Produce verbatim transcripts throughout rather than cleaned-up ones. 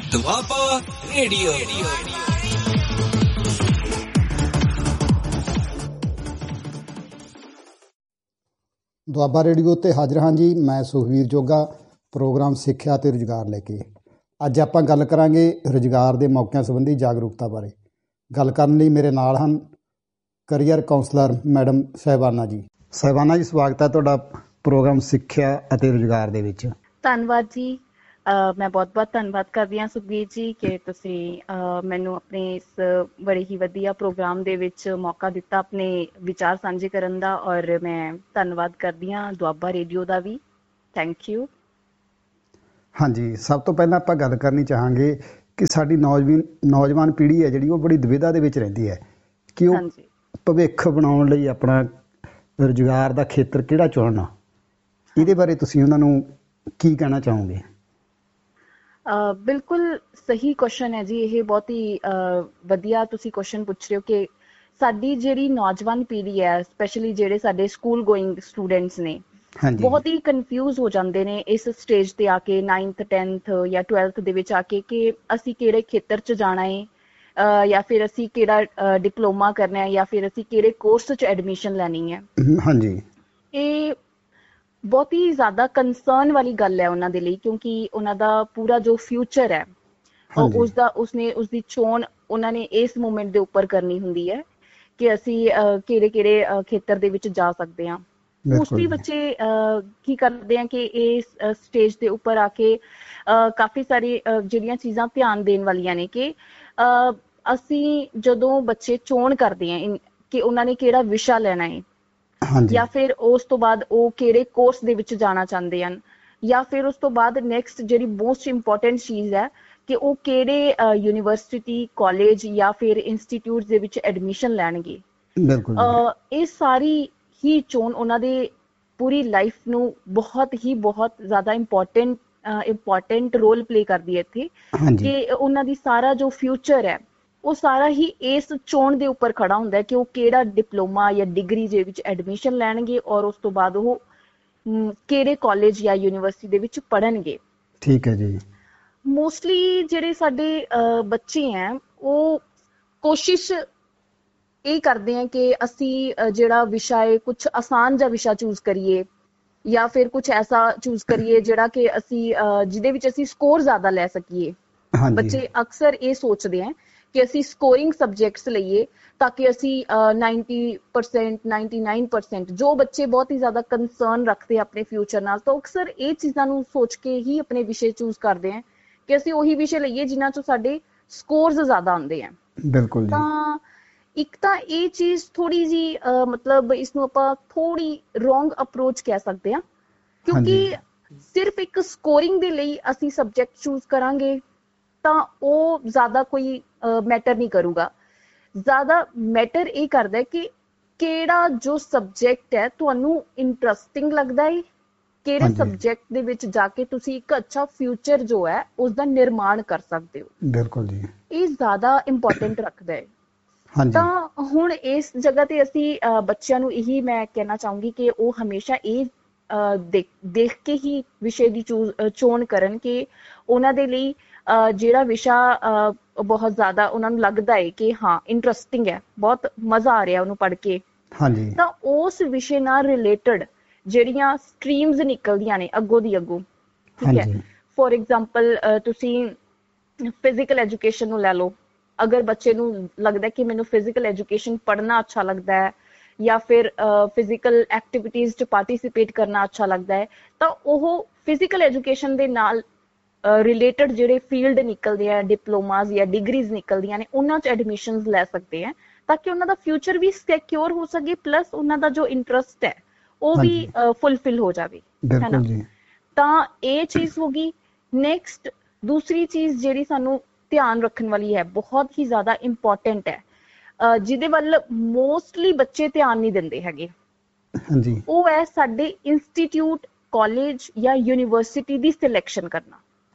Doaba radio. Doaba radio 'ਤੇ ਹਾਜ਼ਰ ਹਾਂ ਜੀ। ਮੈਂ ਸੁਖਵੀਰ ਜੋਗਾ, ਪ੍ਰੋਗਰਾਮ ਸਿੱਖਿਆ ਅਤੇ ਰੁਜ਼ਗਾਰ ਲੈ ਕੇ। ਅੱਜ ਆਪਾਂ ਗੱਲ ਕਰਾਂਗੇ ਰੁਜ਼ਗਾਰ ਦੇ ਮੌਕਿਆਂ ਸੰਬੰਧੀ ਜਾਗਰੂਕਤਾ ਬਾਰੇ। ਗੱਲ ਕਰਨ ਲਈ ਮੇਰੇ ਨਾਲ ਹਨ ਕਰੀਅਰ ਕਾਉਂਸਲਰ ਮੈਡਮ ਸਾਹਿਬਾਨਾ ਜੀ। ਸਾਹਿਬਾਨਾ ਜੀ, ਸਵਾਗਤ ਹੈ ਤੁਹਾਡਾ ਪ੍ਰੋਗਰਾਮ ਸਿੱਖਿਆ ਅਤੇ ਰੁਜ਼ਗਾਰ ਦੇ ਵਿੱਚ। ਧੰਨਵਾਦ ਜੀ। ਮੈਂ ਬਹੁਤ ਬਹੁਤ ਧੰਨਵਾਦ ਕਰਦੀ ਹਾਂ ਸੁਖਬੀਰ ਜੀ ਕਿ ਤੁਸੀਂ ਮੈਨੂੰ ਆਪਣੇ ਇਸ ਬੜੇ ਹੀ ਵਧੀਆ ਪ੍ਰੋਗਰਾਮ ਦੇ ਵਿੱਚ ਮੌਕਾ ਦਿੱਤਾ ਆਪਣੇ ਵਿਚਾਰ ਸਾਂਝੇ ਕਰਨ ਦਾ, ਔਰ ਮੈਂ ਧੰਨਵਾਦ ਕਰਦੀ ਹਾਂ Doaba radio the we. Thank you. ਹਾਂਜੀ, ਸਭ ਤੋਂ ਪਹਿਲਾਂ ਆਪਾਂ ਗੱਲ ਕਰਨੀ ਚਾਹਾਂਗੇ ਕਿ ਸਾਡੀ ਨੌਜਵਾਨ ਨੌਜਵਾਨ ਪੀੜ੍ਹੀ ਹੈ ਜਿਹੜੀ, ਉਹ ਬੜੀ ਦੁਵਿਧਾ ਦੇ ਵਿੱਚ ਰਹਿੰਦੀ ਹੈ ਕਿ ਉਹ ਹਾਂਜੀ ਭਵਿੱਖ ਬਣਾਉਣ ਲਈ ਆਪਣਾ ਰੁਜ਼ਗਾਰ ਦਾ ਖੇਤਰ ਕਿਹੜਾ ਚੁਣਨਾ। ਇਹਦੇ ਬਾਰੇ ਤੁਸੀਂ ਉਹਨਾਂ ਨੂੰ ਕੀ ਕਹਿਣਾ ਚਾਹੋਗੇ? ਬਿਲਕੁਲ ਸਹੀ ਕੁਐਸਚਨ ਹੈ ਜੀ। ਇਹ ਬਹੁਤ ਹੀ ਵਧੀਆ ਤੁਸੀਂ ਕੁਐਸਚਨ ਪੁੱਛ ਰਹੇ ਹੋ ਕਿ ਸਾਡੀ ਜਿਹੜੀ ਨੌਜਵਾਨ ਪੀੜ੍ਹੀ ਹੈ, ਸਪੈਸ਼ਲੀ ਜਿਹੜੇ ਸਾਡੇ ਸਕੂਲ ਗੋਇੰਗ ਸਟੂਡੈਂਟਸ ਨੇ, ਬਹੁਤ ਹੀ ਕਨਫਿਊਜ਼ ਹੋ ਜਾਂਦੇ ਨੇ ਇਸ ਸਟੇਜ ਤੇ ਆ ਕੇ, ਨਾਈਨਥ ਟੈਨਥ ਜਾਂ ਟਵੈਲਥ ਦੇ ਵਿੱਚ ਆ ਕੇ, ਕਿ ਅਸੀਂ ਕਿਹੜੇ ਖੇਤਰ 'ਚ ਜਾਣਾ ਹੈ ਜਾਂ ਫਿਰ ਅਸੀਂ ਕਿਹੜਾ ਡਿਪਲੋਮਾ ਕਰਨਾ ਹੈ ਜਾਂ ਫਿਰ ਅਸੀਂ ਕਿਹੜੇ ਕੋਰਸ 'ਚ ਐਡਮਿਸ਼ਨ ਲੈਣੀ ਹੈ। ਹਾਂਜੀ, ਇਹ ਬਹੁਤ ਹੀ ਜ਼ਿਆਦਾ ਕੰਸਰਨ ਵਾਲੀ ਗੱਲ ਹੈ ਉਹਨਾਂ ਦੇ ਲਈ, ਕਿਉਂਕਿ ਉਹਨਾਂ ਦਾ ਪੂਰਾ ਜੋ ਫਿਊਚਰ ਹੈ ਉਸਦਾ ਉਸਨੇ ਉਸਦੀ ਚੋਣ ਉਹਨਾਂ ਨੇ ਇਸ ਮੂਮੈਂਟ ਦੇ ਉੱਪਰ ਕਰਨੀ ਹੁੰਦੀ ਹੈ ਕਿ ਅਸੀਂ ਕਿਹੜੇ ਕਿਹੜੇ ਖੇਤਰ ਦੇ ਵਿੱਚ ਜਾ ਸਕਦੇ ਹਾਂ। ਮੋਸਟਲੀ ਬੱਚੇ ਕੀ ਕਰਦੇ ਆ ਕਿ ਇਸ ਸਟੇਜ ਦੇ ਉੱਪਰ ਆ ਕੇ ਕਾਫੀ ਸਾਰੀ ਜਿਹੜੀਆਂ ਚੀਜ਼ਾਂ ਧਿਆਨ ਦੇਣ ਵਾਲੀਆਂ ਨੇ ਕਿ ਅਸੀਂ ਜਦੋਂ ਬੱਚੇ ਚੋਣ ਕਰਦੇ ਆ ਕਿ ਉਹਨਾਂ ਨੇ ਕਿਹੜਾ ਵਿਸ਼ਾ ਲੈਣਾ ਹੈ ਜਾਂ ਫਿਰ ਉਸ ਤੋਂ ਬਾਅਦ ਉਹ ਕਿਹੜੇ ਕੋਰਸ ਦੇ ਵਿੱਚ ਜਾਣਾ ਚਾਹੁੰਦੇ ਹਨ, ਜਾਂ ਫਿਰ ਉਸ ਤੋਂ ਬਾਅਦ ਨੈਕਸਟ ਜਿਹੜੀ ਮੋਸਟ ਇੰਪੋਰਟੈਂਟ ਚੀਜ਼ ਹੈ ਕਿ ਉਹ ਕਿਹੜੇ ਯੂਨੀਵਰਸਿਟੀ, ਕਾਲਜ ਜਾਂ ਫਿਰ ਇੰਸਟੀਟਿਊਟ ਦੇ ਵਿੱਚ ਐਡਮਿਸ਼ਨ ਲੈਣਗੇ। ਇਹ ਸਾਰੀ ਹੀ ਚੋਣ ਉਹਨਾਂ ਦੇ ਪੂਰੀ ਲਾਈਫ ਨੂੰ ਬਹੁਤ ਹੀ ਬਹੁਤ ਜ਼ਿਆਦਾ ਇੰਪੋਰਟੈਂਟ ਇੰਪੋਰਟੈਂਟ ਰੋਲ ਪਲੇ ਕਰਦੀ ਹੈ ਇੱਥੇ, ਕਿ ਉਹਨਾਂ ਦੀ ਸਾਰਾ ਜੋ ਫਿਊਚਰ ਹੈ ਉਹ ਸਾਰਾ ਹੀ ਇਸ ਚੋਣ ਦੇ ਉੱਪਰ ਖੜਾ ਹੁੰਦਾ ਹੈ ਕਿ ਉਹ ਕਿਹੜਾ ਡਿਪਲੋਮਾ ਜਾਂ ਡਿਗਰੀ ਦੇ ਵਿੱਚ ਐਡਮਿਸ਼ਨ ਲੈਣਗੇ ਔਰ ਉਸ ਤੋਂ ਬਾਅਦ ਉਹ ਕਿਹੜੇ ਕਾਲਜ ਜਾਂ ਯੂਨੀਵਰਸਿਟੀ ਦੇ ਵਿੱਚ ਪੜ੍ਹਨਗੇ। ਠੀਕ ਹੈ ਜੀ। ਮੋਸਟਲੀ ਜਿਹੜੇ ਸਾਡੇ ਬੱਚੇ ਹੈ ਉਹ ਕੋਸ਼ਿਸ਼ ਇਹ ਕਰਦੇ ਆ ਕਿ ਅਸੀਂ ਜਿਹੜਾ ਵਿਸ਼ਾ ਹੈ ਕੁਛ ਆਸਾਨ ਜਿਹਾ ਵਿਸ਼ਾ ਚੂਜ਼ ਕਰੀਏ ਜਾਂ ਫਿਰ ਕੁਛ ਐਸਾ ਚੂਜ਼ ਕਰੀਏ ਜਿਹੜਾ ਕਿ ਅਸੀਂ ਜਿਹਦੇ ਵਿੱਚ ਅਸੀਂ ਸਕੋਰ ਜ਼ਿਆਦਾ ਲੈ ਸਕੀਏ। ਬੱਚੇ ਅਕਸਰ ਇਹ ਸੋਚਦੇ ਆ ਕਿ ਅਸੀਂ ਸਕੋਰਿੰਗ ਸਬਜੈਕਟਸ ਲਈਏ ਤਾਂ ਕਿ ਅਸੀਂ ninety percent ninety nine percent ਜੋ ਬੱਚੇ ਬਹੁਤ ਹੀ ਜ਼ਿਆਦਾ ਕੰਸਰਨ ਰੱਖਦੇ ਆਪਣੇ ਫਿਊਚਰ ਨਾਲ, ਤਾਂ ਅਕਸਰ ਇਹ ਚੀਜ਼ਾਂ ਨੂੰ ਸੋਚ ਕੇ ਹੀ ਆਪਣੇ ਵਿਸ਼ੇ ਚੂਜ਼ ਕਰਦੇ ਆ ਕਿ ਅਸੀਂ ਉਹੀ ਵਿਸ਼ੇ ਲਈਏ ਜਿਨ੍ਹਾਂ ਚੋਂ ਸਾਡੇ ਸਕੋਰਸ ਜ਼ਿਆਦਾ ਆਉਂਦੇ ਆ। ਬਿਲਕੁਲ। ਤਾਂ ਇੱਕ ਤਾਂ ਇਹ ਚੀਜ਼ ਥੋੜੀ ਜਿਹੀ ਮਤਲਬ ਇਸਨੂੰ ਆਪਾਂ ਥੋੜੀ ਰੋਂਗ ਅਪਰੋਚ ਕਹਿ ਸਕਦੇ ਹਾਂ, ਕਿਉਂਕਿ ਸਿਰਫ ਇੱਕ ਸਕੋਰਿੰਗ ਦੇ ਲਈ ਅਸੀਂ ਸਬਜੈਕਟ ਚੂਜ਼ ਕਰਾਂਗੇ ਤਾਂ ਉਹ ਜ਼ਿਆਦਾ ਕੋਈ ਮੈਟਰ ਨਹੀਂ ਕਰੂਗਾ। ਜ਼ਿਆਦਾ ਮੈਟਰ ਇਹ ਕਰਦਾ ਕਿ ਕਿਹੜਾ ਜੋ ਸਬਜੈਕਟ ਹੈ ਤੁਹਾਨੂੰ ਇੰਟਰਸਟਿੰਗ ਲੱਗਦਾ ਹੈ, ਕਿਹੜੇ ਸਬਜੈਕਟ ਦੇ ਵਿੱਚ ਜਾ ਕੇ ਤੁਸੀਂ ਇੱਕ ਅੱਛਾ ਫਿਊਚਰ ਜੋ ਹੈ ਉਸਦਾ ਨਿਰਮਾਣ ਕਰ ਸਕਦੇ ਹੋ। ਬਿਲਕੁਲ ਜੀ, ਇਹ ਜ਼ਿਆਦਾ ਇੰਪੋਰਟੈਂਟ ਰੱਖਦਾ ਹੈ। ਤਾਂ ਹੁਣ ਇਸ ਜਗ੍ਹਾ ਤੇ ਅਸੀਂ ਬੱਚਿਆਂ ਨੂੰ ਇਹੀ ਮੈਂ ਕਹਿਣਾ ਚਾਹੂੰਗੀ ਕਿ ਉਹ ਹਮੇਸ਼ਾ ਇਹ ਦੇਖ ਦੇਖ ਕੇ ਹੀ ਵਿਸ਼ੇ ਦੀ ਚੂਜ਼ ਚੋਣ ਕਰਨ ਕਿ ਉਹਨਾਂ ਦੇ ਲਈ ਜਿਹੜਾ ਵਿਸ਼ਾ ਬਹੁਤ ਜ਼ਿਆਦਾ ਉਹਨਾਂ ਨੂੰ ਲੱਗਦਾ ਹੈ ਕਿ ਹਾਂ ਇੰਟਰਸਟਿੰਗ ਹੈ, ਬਹੁਤ ਮਜ਼ਾ ਆ ਰਿਹਾ ਉਹਨੂੰ ਪੜ੍ਹ ਕੇ, ਤਾਂ ਉਸ ਵਿਸ਼ੇ ਨਾਲ ਰਿਲੇਟਡ ਜਿਹੜੀਆਂ ਸਟਰੀਮਸ ਨਿਕਲਦੀਆਂ ਨੇ ਅੱਗੋਂ ਦੀ ਅੱਗੋਂ, ਠੀਕ ਹੈ। ਫੋਰ ਐਗਜ਼ਾਮਪਲ ਤੁਸੀਂ ਫਿਜ਼ੀਕਲ ਐਜੂਕੇਸ਼ਨ ਨੂੰ ਲੈ ਲਓ। ਅਗਰ ਬੱਚੇ ਨੂੰ ਲੱਗਦਾ ਕਿ ਮੈਨੂੰ ਫਿਜ਼ੀਕਲ ਐਜੂਕੇਸ਼ਨ ਪੜ੍ਹਨਾ ਅੱਛਾ ਲੱਗਦਾ ਹੈ ਜਾਂ ਫਿਰ ਫਿਜ਼ੀਕਲ ਐਕਟੀਵਿਟੀਜ਼ 'ਚ ਪਾਰਟੀਸਿਪੇਟ ਕਰਨਾ ਅੱਛਾ ਲੱਗਦਾ ਹੈ, ਤਾਂ ਉਹ ਫਿਜ਼ੀਕਲ ਐਜੂਕੇਸ਼ਨ ਦੇ ਨਾਲ ਰਿਲੇਟਡ ਜਿਹੜੇ ਫੀਲਡ ਨਿਕਲਦੇ ਆ, ਡਿਪਲੋਮਾਜ਼ ਜਾਂ ਡਿਗਰੀਜ਼ ਨਿਕਲਦੀਆਂ ਨੇ, ਉਹਨਾਂ 'ਚ ਐਡਮਿਸ਼ਨਸ ਲੈ ਸਕਦੇ ਆ ਤਾਂ ਕਿ ਉਹਨਾਂ ਦਾ ਫਿਊਚਰ ਵੀ ਸਿਕਿਉਰ ਹੋ ਸਕੇ, ਪਲੱਸ ਉਹਨਾਂ ਦਾ ਜੋ ਇੰਟਰਸਟ ਹੈ ਉਹ ਵੀ ਫੁਲਫਿਲ ਹੋ ਜਾਵੇ, ਹੈ ਨਾ। ਤਾਂ ਇਹ ਚੀਜ਼ ਹੋ ਗਈ। ਨੈਕਸਟ ਦੂਸਰੀ ਚੀਜ਼ ਜਿਹੜੀ ਸਾਨੂੰ ਧਿਆਨ ਰੱਖਣ ਵਾਲੀ ਹੈ, ਬਹੁਤ ਹੀ ਜ਼ਿਆਦਾ ਇੰਪੋਰਟੈਂਟ ਹੈ, ਜਿਹਦੇ ਵੱਲ ਮੋਸਟਲੀ ਬੱਚੇ ਧਿਆਨ ਨਹੀਂ ਦਿੰਦੇ ਹੈਗੇ, ਉਹ ਹੈ ਸਾਡੇ ਇੰਸਟੀਟਿਊਟ, ਕਾਲਜ ਜਾਂ ਯੂਨੀਵਰਸਿਟੀ ਦੀ ਸਿਲੈਕਸ਼ਨ ਕਰਨਾ।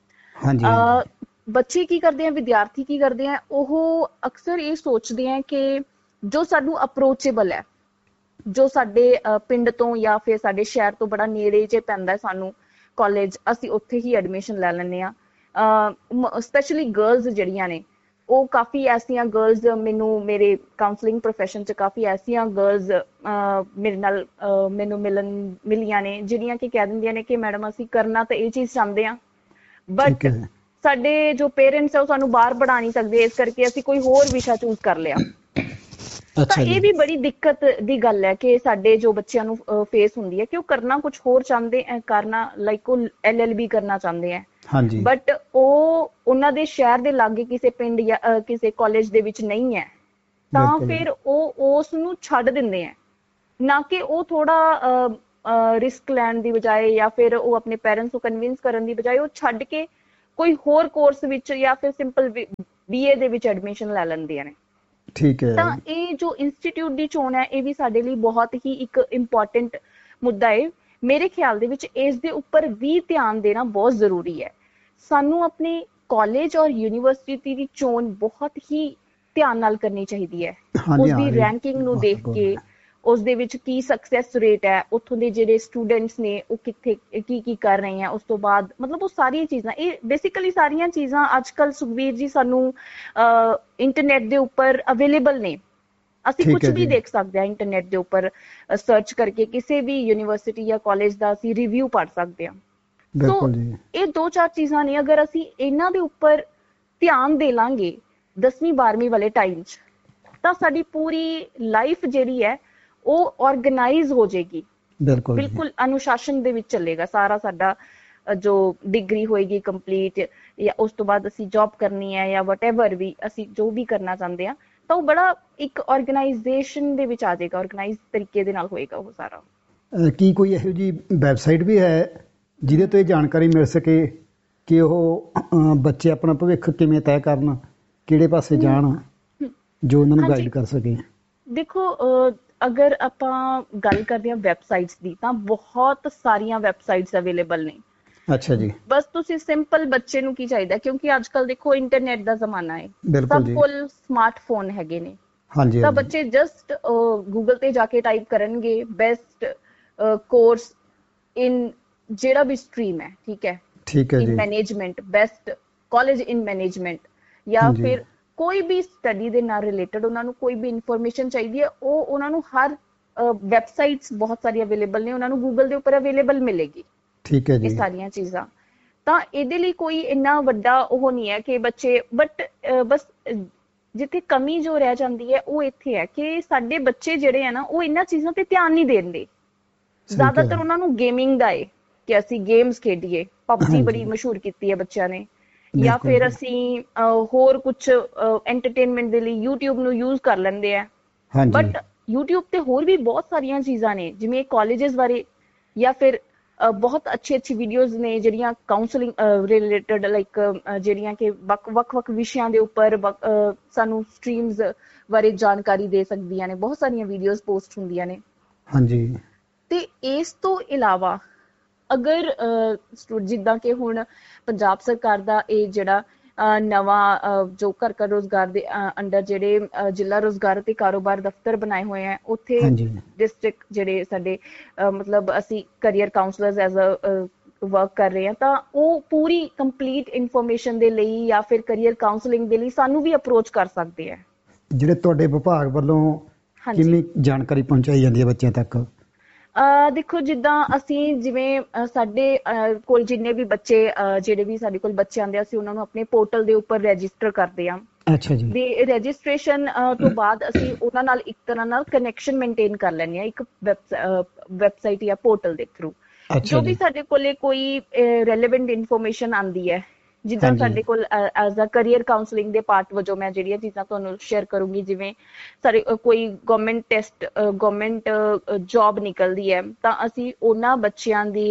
ਬੱਚੇ ਕੀ ਕਰਦੇ ਆ, ਵਿਦਿਆਰਥੀ ਕੀ ਕਰਦੇ ਆ, ਉਹ ਅਕਸਰ ਇਹ ਸੋਚਦੇ ਆ ਕਿ ਜੋ ਸਾਨੂੰ ਅਪਰੋਚੇਬਲ ਹੈ, ਜੋ ਸਾਡੇ ਪਿੰਡ ਤੋਂ ਜਾਂ ਫਿਰ ਸਾਡੇ ਸ਼ਹਿਰ ਤੋਂ ਬੜਾ ਨੇੜੇ ਜੇ ਪੈਂਦਾ ਸਾਨੂੰ ਕਾਲਜ, ਅਸੀਂ ਉੱਥੇ ਹੀ ਐਡਮਿਸ਼ਨ ਲੈ ਲੈਂਦੇ ਹਾਂ। ਸਪੈਸ਼ਲੀ ਗਰਲਸ ਜਿਹੜੀਆਂ ਨੇ, ਉਹ ਕਾਫੀ ਐਸੀਆਂ ਗਰਲਸ ਮੈਨੂੰ ਮੇਰੇ ਕਾਉਂਸਲਿੰਗ ਪ੍ਰੋਫੈਸ਼ਨ 'ਚ ਕਾਫੀ ਐਸੀਆਂ ਗਰਲਸ ਮੇਰੇ ਨਾਲ ਮੈਨੂੰ ਮਿਲਣ ਮਿਲੀਆਂ ਨੇ, ਜਿਹੜੀਆਂ ਕਿ ਕਹਿ ਦਿੰਦੀਆਂ ਨੇ ਕਿ ਮੈਡਮ ਅਸੀਂ ਕਰਨਾ ਤਾਂ ਇਹ ਚੀਜ਼ ਚਾਹੁੰਦੇ ਹਾਂ, ਬਟ ਸਾਡੇ ਜੋ ਪੇਰੈਂਟਸ ਆ ਉਹ ਸਾਨੂੰ ਬਾਹਰ ਪੜ੍ਹਾ ਨਹੀਂ ਸਕਦੇ, ਇਸ ਕਰਕੇ ਅਸੀਂ ਕੋਈ ਹੋਰ ਵਿਸ਼ਾ ਚੂਜ਼ ਕਰ ਲਿਆ। ਤਾਂ ਇਹ ਵੀ ਬੜੀ ਦਿੱਕਤ ਦੀ ਗੱਲ ਹੈ ਕਿ ਸਾਡੇ ਜੋ ਬੱਚਿਆਂ ਨੂੰ ਫੇਸ ਹੁੰਦੀ ਹੈ ਕਿ ਉਹ ਕਰਨਾ ਕੁਛ ਹੋਰ ਚਾਹੁੰਦੇ ਹੈ, ਕਰਨਾ ਲਾਈਕ ਉਹ ਐਲ ਐਲ ਬੀ ਕਰਨਾ ਚਾਹੁੰਦੇ ਹੈ, ਬਟ ਉਹ ਉਹਨਾਂ ਦੇ ਸ਼ਹਿਰ ਦੇ ਲਾਗੇ ਕਿਸੇ ਪਿੰਡ ਜਾਂ ਕਿਸੇ ਕਾਲਜ ਦੇ ਵਿੱਚ ਨਹੀਂ ਹੈ, ਤਾਂ ਫਿਰ ਉਹ ਉਸ ਨੂੰ ਛੱਡ ਦਿੰਦੇ ਹੈ। ਨਾ ਕਿ ਉਹ ਥੋੜਾ ਰਿਸਕ ਲੈਣ ਦੀ ਬਜਾਏ ਜਾਂ ਫਿਰ ਉਹ ਆਪਣੇ ਪੇਰੈਂਟਸ ਨੂੰ ਕਨਵਿੰਸ ਕਰਨ ਦੀ ਬਜਾਏ ਉਹ ਛੱਡ ਕੇ ਕੋਈ ਹੋਰ ਕੋਰਸ ਵਿੱਚ ਜਾਂ ਫਿਰ ਸਿੰਪਲ ਬੀ ਏ ਦੇ ਵਿੱਚ ਐਡਮਿਸ਼ਨ ਲੈ ਲੈਂਦੀਆਂ ਨੇ। ਠੀਕ ਹੈ। ਤਾਂ ਇਹ ਜੋ ਇੰਸਟੀਚਿਊਟ ਦੀ ਚੋਣ ਹੈ ਇਹ ਵੀ ਸਾਡੇ ਲਈ ਬਹੁਤ ਹੀ ਇੱਕ ਇੰਪੋਰਟੈਂਟ ਮੁੱਦਾ ਹੈ। ਮੇਰੇ ਖਿਆਲ ਦੇ ਵਿੱਚ ਇਸ ਦੇ ਉੱਪਰ ਵੀ ਧਿਆਨ ਦੇਣਾ ਬਹੁਤ ਜ਼ਰੂਰੀ ਹੈ। ਸਾਨੂੰ ਆਪਣੇ ਕਾਲਜ ਔਰ ਯੂਨੀਵਰਸਿਟੀ ਦੀ ਚੋਣ ਬਹੁਤ ਹੀ ਧਿਆਨ ਨਾਲ ਕਰਨੀ ਚਾਹੀਦੀ ਹੈ। ਉਸਦੀ ਰੈਂਕਿੰਗ ਨੂੰ ਦੇਖ ਕੇ ਉਸਦੇ ਵਿੱਚ ਕੀ ਸਕਸੈਸ ਰੇਟ ਹੈ, ਉੱਥੋਂ ਦੇ ਜਿਹੜੇ ਸਟੂਡੈਂਟਸ ਨੇ ਉਹ ਕਿੱਥੇ ਕੀ ਕੀ ਕਰ ਰਹੇ ਆ, ਉਸ ਤੋਂ ਬਾਅਦ ਮਤਲਬ ਉਹ ਸਾਰੀਆਂ ਚੀਜ਼ਾਂ, ਇਹ ਬੇਸਿਕਲੀ ਸਾਰੀਆਂ ਚੀਜ਼ਾਂ ਅੱਜ ਕੱਲ੍ਹ ਸੁਖਬੀਰ ਜੀ ਸਾਨੂੰ ਇੰਟਰਨੈਟ ਦੇ ਉੱਪਰ ਅਵੇਲੇਬਲ ਨੇ। ਅਸੀਂ ਕੁਛ ਵੀ ਦੇਖ ਸਕਦੇ ਹਾਂ ਇੰਟਰਨੈਟ ਦੇ ਉੱਪਰ ਸਰਚ ਕਰਕੇ, ਕਿਸੇ ਵੀ ਯੂਨੀਵਰਸਿਟੀ ਜਾਂ ਕਾਲਜ ਦਾ ਅਸੀਂ ਰਿਵਿਊ ਪੜ੍ਹ ਸਕਦੇ ਹਾਂ। ਸੋ ਇਹ ਦੋ ਚਾਰ ਚੀਜ਼ਾਂ ਨੇ, ਅਗਰ ਅਸੀਂ ਇਹਨਾਂ ਦੇ ਉੱਪਰ ਧਿਆਨ ਦੇ ਲਾਂਗੇ ਦਸਵੀਂ ਬਾਰਵੀਂ ਵਾਲੇ ਟਾਈਮ 'ਚ, ਤਾਂ ਸਾਡੀ ਪੂਰੀ ਲਾਈਫ ਜਿਹੜੀ ਹੈ ਉਹ ਆਰਗੇਨਾਈਜ਼ ਹੋ ਜਾਏਗੀ, ਬਿਲਕੁਲ ਅਨੁਸ਼ਾਸਨ ਦੇ ਵਿੱਚ ਚੱਲੇਗਾ ਸਾਰਾ ਸਾਡਾ ਜੋ ਡਿਗਰੀ ਹੋਏਗੀ ਕੰਪਲੀਟ, ਜਾਂ ਉਸ ਤੋਂ ਬਾਅਦ ਅਸੀਂ ਜੌਬ ਕਰਨੀ ਹੈ ਜਾਂ ਵਟਐਵਰ ਵੀ ਅਸੀਂ ਜੋ ਵੀ ਕਰਨਾ ਚਾਹੁੰਦੇ ਹਾਂ, ਤਾਂ ਉਹ ਬੜਾ ਇੱਕ ਆਰਗੇਨਾਈਜੇਸ਼ਨ ਦੇ ਵਿੱਚ ਆ ਜਾਏਗਾ, ਆਰਗੇਨਾਈਜ਼ ਤਰੀਕੇ ਦੇ ਨਾਲ ਹੋਏਗਾ ਉਹ ਸਾਰਾ। ਕੀ ਕੋਈ ਇਹੋ ਜਿਹੀ ਵੈਬਸਾਈਟ ਵੀ ਹੈ ਜਿਹਦੇ ਤੋਂ ਇਹ ਜਾਣਕਾਰੀ ਮਿਲ ਸਕੇ ਕਿ ਉਹ ਬੱਚੇ ਆਪਣਾ ਭਵਿੱਖ ਕਿਵੇਂ ਤੈਅ ਕਰਨ, ਕਿਹੜੇ ਪਾਸੇ ਜਾਣ, ਜੋ ਉਹਨਾਂ ਨੂੰ ਗਾਈਡ ਕਰ ਸਕੇ? ਦੇਖੋ, ਅਗਰ ਆਪਾਂ ਗੱਲ ਕਰਦੇ ਹਾਂ ਵੈਬਸਾਈਟਸ ਦੀ, ਤਾਂ ਬਹੁਤ ਸਾਰੀਆਂ ਵੈਬਸਾਈਟਸ ਅਵੇਲੇਬਲ ਨੇ। ਅੱਛਾ ਜੀ। ਬਸ ਤੁਸੀਂ ਸਿੰਪਲ ਬੱਚੇ ਨੂੰ ਕੀ ਚਾਹੀਦਾ, ਕਿਉਂਕਿ ਅੱਜ ਕੱਲ੍ਹ ਦੇਖੋ ਇੰਟਰਨੈਟ ਦਾ ਜ਼ਮਾਨਾ ਹੈ, ਸਭ ਕੋਲ ਸਮਾਰਟਫੋਨ ਹੈਗੇ ਨੇ, ਤਾਂ ਬੱਚੇ ਜਸਟ ਗੂਗਲ ਤੇ ਜਾ ਕੇ ਟਾਈਪ ਕਰਨਗੇ ਬੈਸਟ ਕੋਰਸ ਇਨ ਜਿਹੜਾ ਵੀ ਸਟਰੀਮ ਹੈ, ਠੀਕ ਹੈ, ਠੀਕ ਹੈ, ਇਨ ਮੈਨੇਜਮੈਂਟ, ਬੈਸਟ ਕਾਲਜ ਇਨ ਮੈਨੇਜਮੈਂਟ, ਜਾਂ ਫਿਰ ਕੋਈ ਵੀ ਸਟੱਡੀ ਦੇ ਨਾਲ ਰਿਲੇਟਡ ਉਹਨਾਂ ਨੂੰ ਕੋਈ ਵੀ ਇਨਫੋਰਮੇਸ਼ਨ ਚਾਹੀਦੀ ਹੈ, ਉਹ ਉਹਨਾਂ ਨੂੰ ਹਰ ਵੈਬਸਾਈਟਸ ਬਹੁਤ ਸਾਰੀ ਅਵੇਲੇਬਲ ਨੇ, ਉਹਨਾਂ ਨੂੰ ਗੂਗਲ ਦੇ ਉੱਪਰ ਅਵੇਲੇਬਲ ਮਿਲੇਗੀ। ਠੀਕ ਹੈ ਜੀ। ਇਹ ਸਾਰੀਆਂ ਚੀਜ਼ਾਂ, ਤਾਂ ਇਹਦੇ ਲਈ ਕੋਈ ਇੰਨਾ ਵੱਡਾ ਉਹ ਨਹੀਂ ਹੈ ਕਿ ਬੱਚੇ, ਬਟ ਬਸ ਜਿੱਥੇ ਕਮੀ ਜੋ ਰਹਿ ਜਾਂਦੀ ਹੈ ਉਹ ਇੱਥੇ ਹੈ ਕਿ ਸਾਡੇ ਬੱਚੇ ਜਿਹੜੇ ਆ ਨਾ ਉਹ ਇਹਨਾਂ ਚੀਜ਼ਾਂ ਤੇ ਧਿਆਨ ਨਹੀਂ ਦਿੰਦੇ। ਜ਼ਿਆਦਾਤਰ ਉਹਨਾਂ ਨੂੰ ਗੇਮਿੰਗ ਦਾ ਏ ਕਿ ਅਸੀਂ ਗੇਮਸ ਖੇਡੀਏ, ਪਬਜੀ ਬੜੀ ਮਸ਼ਹੂਰ ਕੀਤੀ ਹੈ ਬੱਚਿਆਂ ਨੇ, ਜਾਂ ਫਿਰ ਅਸੀਂ ਹੋਰ ਕੁਛ ਐਂਟਰਟੇਨਮੈਂਟ ਦੇ ਲਈ ਯੂਟਿਊਬ ਨੂੰ ਯੂਜ਼ ਕਰ ਲੈਂਦੇ ਆ। ਬਟ ਯੂਟਿਊਬ ਤੇ ਹੋਰ ਵੀ ਬਹੁਤ ਸਾਰੀਆਂ ਚੀਜ਼ਾਂ ਨੇ, ਜਿਵੇਂ ਕਾਲਜਸ ਬਾਰੇ, ਜਾਂ ਫਿਰ ਬਹੁਤ ਅੱਛੀ ਅੱਛੀ ਵੀਡੀਓਜ਼ ਨੇ ਜਿਹੜੀਆਂ ਕਾਉਂਸਲਿੰਗ ਰਿਲੇਟਡ, ਲਾਈਕ ਜਿਹੜੀਆਂ ਕਿ ਵੱਖ ਵੱਖ ਵੱਖ ਵਿਸ਼ਿਆਂ ਦੇ ਉੱਪਰ ਸਾਨੂੰ ਸਟਰੀਮਸ ਬਾਰੇ ਜਾਣਕਾਰੀ ਦੇ ਸਕਦੀਆਂ ਨੇ। ਬਹੁਤ ਸਾਰੀਆਂ ਵੀਡੀਓਜ਼ ਪੋਸਟ ਹੁੰਦੀਆਂ ਨੇ। ਹਾਂਜੀ। ਤੇ ਇਸ ਤੋਂ ਇਲਾਵਾ ਅਗਰ ਜਿੱਦਾਂ ਕਿ ਹੁਣ ਪੰਜਾਬ ਸਰਕਾਰ ਦਾ ਇਹ ਜਿਹੜਾ ਨਵਾਂ ਜੋ ਘਰ ਘਰ ਰੋਜ਼ਗਾਰ ਦੇ ਅੰਡਰ ਜਿਹੜੇ ਜ਼ਿਲ੍ਹਾ ਰੋਜ਼ਗਾਰ ਤੇ ਕਾਰੋਬਾਰ ਦਫ਼ਤਰ ਬਣਾਏ ਹੋਏ ਹੈ, ਉੱਥੇ ਡਿਸਟ੍ਰਿਕਟ ਜਿਹੜੇ ਸਾਡੇ ਮਤਲਬ ਅਸੀਂ career councillors as a work ਕਰ ਰਹੇ ਹਾਂ, ਤਾਂ ਉਹ ਪੂਰੀ ਕੰਪਲੀਟ ਇਨਫੋਰਮੇਸ਼ਨ ਦੇ ਲਈ ਜਾਂ ਫਿਰ ਕਰੀਅਰ ਕਾਉਂਸਲਿੰਗ ਦੇ ਲਈ ਸਾਨੂੰ ਵੀ ਅਪਰੋਚ ਕਰ ਸਕਦੇ ਹੈ। ਜਿਹੜੇ ਤੁਹਾਡੇ ਵਿਭਾਗ ਵੱਲੋਂ ਕਿੰਨੀ ਜਾਣਕਾਰੀ ਪਹੁੰਚਾਈ ਜਾਂਦੀ ਹੈ ਬੱਚਿਆਂ ਤੱਕ? ਅਹ ਦੇਖੋ, ਜਿੱਦਾਂ ਅਸੀਂ ਜਿਵੇਂ ਸਾਡੇ ਕੋਲ ਜਿੰਨੇ ਵੀ ਬੱਚੇ ਜਿਹੜੇ ਵੀ ਸਾਡੇ ਕੋਲ ਬੱਚੇ ਆਉਂਦੇ ਆ, ਅਸੀਂ ਉਹਨਾਂ ਨੂੰ ਆਪਣੇ ਪੋਰਟਲ ਦੇ ਉੱਪਰ ਰਜਿਸਟਰ ਕਰਦੇ ਹਾਂ। ਅੱਛਾ ਜੀ। ਤੇ ਰਜਿਸਟ੍ਰੇਸ਼ਨ ਤੋਂ ਬਾਅਦ ਅਸੀਂ ਉਹਨਾਂ ਨਾਲ ਇੱਕ ਤਰ੍ਹਾਂ ਨਾਲ ਕਨੈਕਸ਼ਨ ਮੇਨਟੇਨ ਕਰ ਲੈਂਦੇ ਹਾਂ ਇੱਕ ਵੈਬਸਾਈਟ ਜਾਂ ਪੋਰਟਲ ਦੇ ਥਰੂ। ਜੋ ਵੀ ਸਾਡੇ ਕੋਲੇ ਕੋਈ ਰੈਲੇਵੈਂਟ ਇਨਫੋਰਮੇਸ਼ਨ ਆਉਂਦੀ ਹੈ, ਜਿੱਦਾਂ ਸਾਡੇ ਕੋਲ ਐਜ਼ ਅ ਕਰੀਅਰ ਕਾਉਂਸਲਿੰਗ ਦੇ ਪਾਰਟ ਵਜੋਂ ਮੈਂ ਜਿਹੜੀਆਂ ਚੀਜ਼ਾਂ ਤੁਹਾਨੂੰ ਸ਼ੇਅਰ ਕਰੂੰਗੀ, ਜਿਵੇਂ ਸਾਡੇ ਕੋਈ ਗਵਰਨਮੈਂਟ ਟੈਸਟ ਗਵਰਨਮੈਂਟ ਜੌਬ ਨਿਕਲਦੀ ਹੈ, ਤਾਂ ਅਸੀਂ ਉਹਨਾਂ ਬੱਚਿਆਂ ਦੀ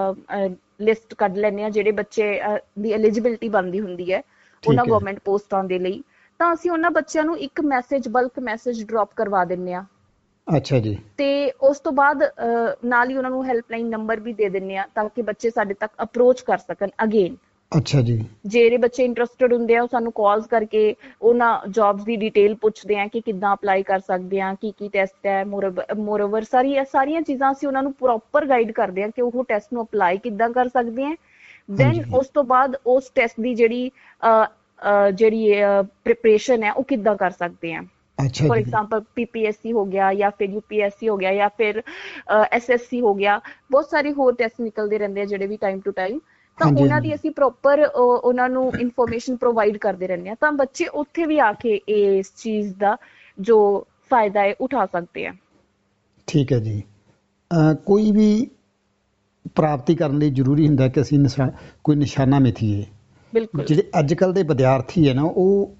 ਲਿਸਟ ਕੱਢ ਲੈਂਦੇ ਹਾਂ ਜਿਹੜੇ ਬੱਚੇ ਦੀ ਐਲੀਜੀਬਿਲਿਟੀ ਬਣਦੀ ਹੁੰਦੀ ਹੈ ਉਹਨਾਂ ਗਵਰਨਮੈਂਟ ਪੋਸਟਾਂ ਦੇ ਲਈ, ਤਾਂ ਅਸੀਂ ਉਹਨਾਂ ਬੱਚਿਆਂ ਨੂੰ ਇੱਕ ਮੈਸੇਜ, ਬਲਕ ਮੈਸੇਜ ਡ੍ਰੌਪ ਕਰਵਾ ਦਿੰਦੇ ਹਾਂ। ਅੱਛਾ ਜੀ। ਤੇ ਉਸ ਤੋਂ ਬਾਅਦ ਨਾਲ ਹੀ ਉਹਨਾਂ ਨੂੰ ਹੈਲਪਲਾਈਨ ਨੰਬਰ ਵੀ ਦੇ ਦਿੰਦੇ ਹਾਂ ਤਾਂ ਕਿ ਬੱਚੇ ਸਾਡੇ ਤੱਕ ਅਪਰੋਚ ਕਰ ਸਕਣ ਅਗੇਨ। ਅੱਛਾ ਜੀ। ਜਿਹੜੇ ਬੱਚੇ ਇੰਟਰਸਟਡ ਹੁੰਦੇ ਆ ਉਹ ਸਾਨੂੰ ਕਾਲਸ ਕਰਕੇ ਉਹਨਾਂ ਜੌਬਸ ਦੀ ਡਿਟੇਲ ਪੁੱਛਦੇ ਆ ਕਿ ਕਿੱਦਾਂ ਅਪਲਾਈ ਕਰ ਸਕਦੇ ਆ, ਕੀ ਕੀ ਟੈਸਟ ਹੈ, ਮੋਰਓਵਰ ਸਾਰੀ ਸਾਰੀਆਂ ਚੀਜ਼ਾਂ ਅਸੀਂ ਉਹਨਾਂ ਨੂੰ ਪ੍ਰੋਪਰ ਗਾਈਡ ਕਰਦੇ ਆ ਕਿ ਉਹ ਟੈਸਟ ਨੂੰ ਅਪਲਾਈ ਕਿੱਦਾਂ ਕਰ ਸਕਦੇ ਆ, ਦੈਨ ਉਸ ਤੋਂ ਬਾਅਦ ਉਸ ਟੈਸਟ ਦੀ ਜਿਹੜੀ ਅਹ, ਅਹ, ਜਿਹੜੀ ਪ੍ਰਿਪਰੇਸ਼ਨ ਹੈ ਉਹ ਕਿੱਦਾਂ ਕਰ ਸਕਦੇ ਆ। ਫॉर एग्जांपल ਪੀਪੀਐਸਸੀ ਹੋ ਗਿਆ ਜਾਂ ਫਿਰ ਯੂਪੀਐਸਸੀ ਹੋ ਗਿਆ ਜਾਂ ਫਿਰ ਐਸਐਸਸੀ ਹੋ ਗਿਆ, ਬਹੁਤ ਸਾਰੇ ਹੋਰ ਟੈਸਟ ਨਿਕਲਦੇ ਰਹਿੰਦੇ ਆ ਜਿਹੜੇ ਵੀ ਟਾਈਮ ਟੂ ਟਾਈਮ, ਤਾਂ ਉਹਨਾਂ ਦੀ ਅਸੀਂ ਪ੍ਰੋਪਰ ਉਹਨਾਂ ਨੂੰ ਇਨਫੋਰਮੇਸ਼ਨ ਪ੍ਰੋਵਾਈਡ ਕਰਦੇ ਰਹਿੰਦੇ ਹਾਂ, ਤਾਂ ਬੱਚੇ ਉੱਥੇ ਵੀ ਆ ਕੇ ਇਸ ਚੀਜ਼ ਦਾ ਜੋ ਫਾਇਦਾ ਹੈ ਉਠਾ ਸਕਦੇ ਆ। ਠੀਕ ਹੈ ਜੀ। ਕੋਈ ਵੀ ਪ੍ਰਾਪਤੀ ਕਰਨ ਲਈ ਜ਼ਰੂਰੀ ਹੁੰਦਾ ਕਿ ਅਸੀਂ ਨਿਸ਼ਾ ਕੋਈ ਨਿਸ਼ਾਨਾ ਮਿਥੀਏ। ਬਿਲਕੁਲ। ਜਿਹੜੇ ਅੱਜ ਕੱਲ੍ਹ ਦੇ ਵਿਦਿਆਰਥੀ ਹੈ ਨਾ, ਉਹ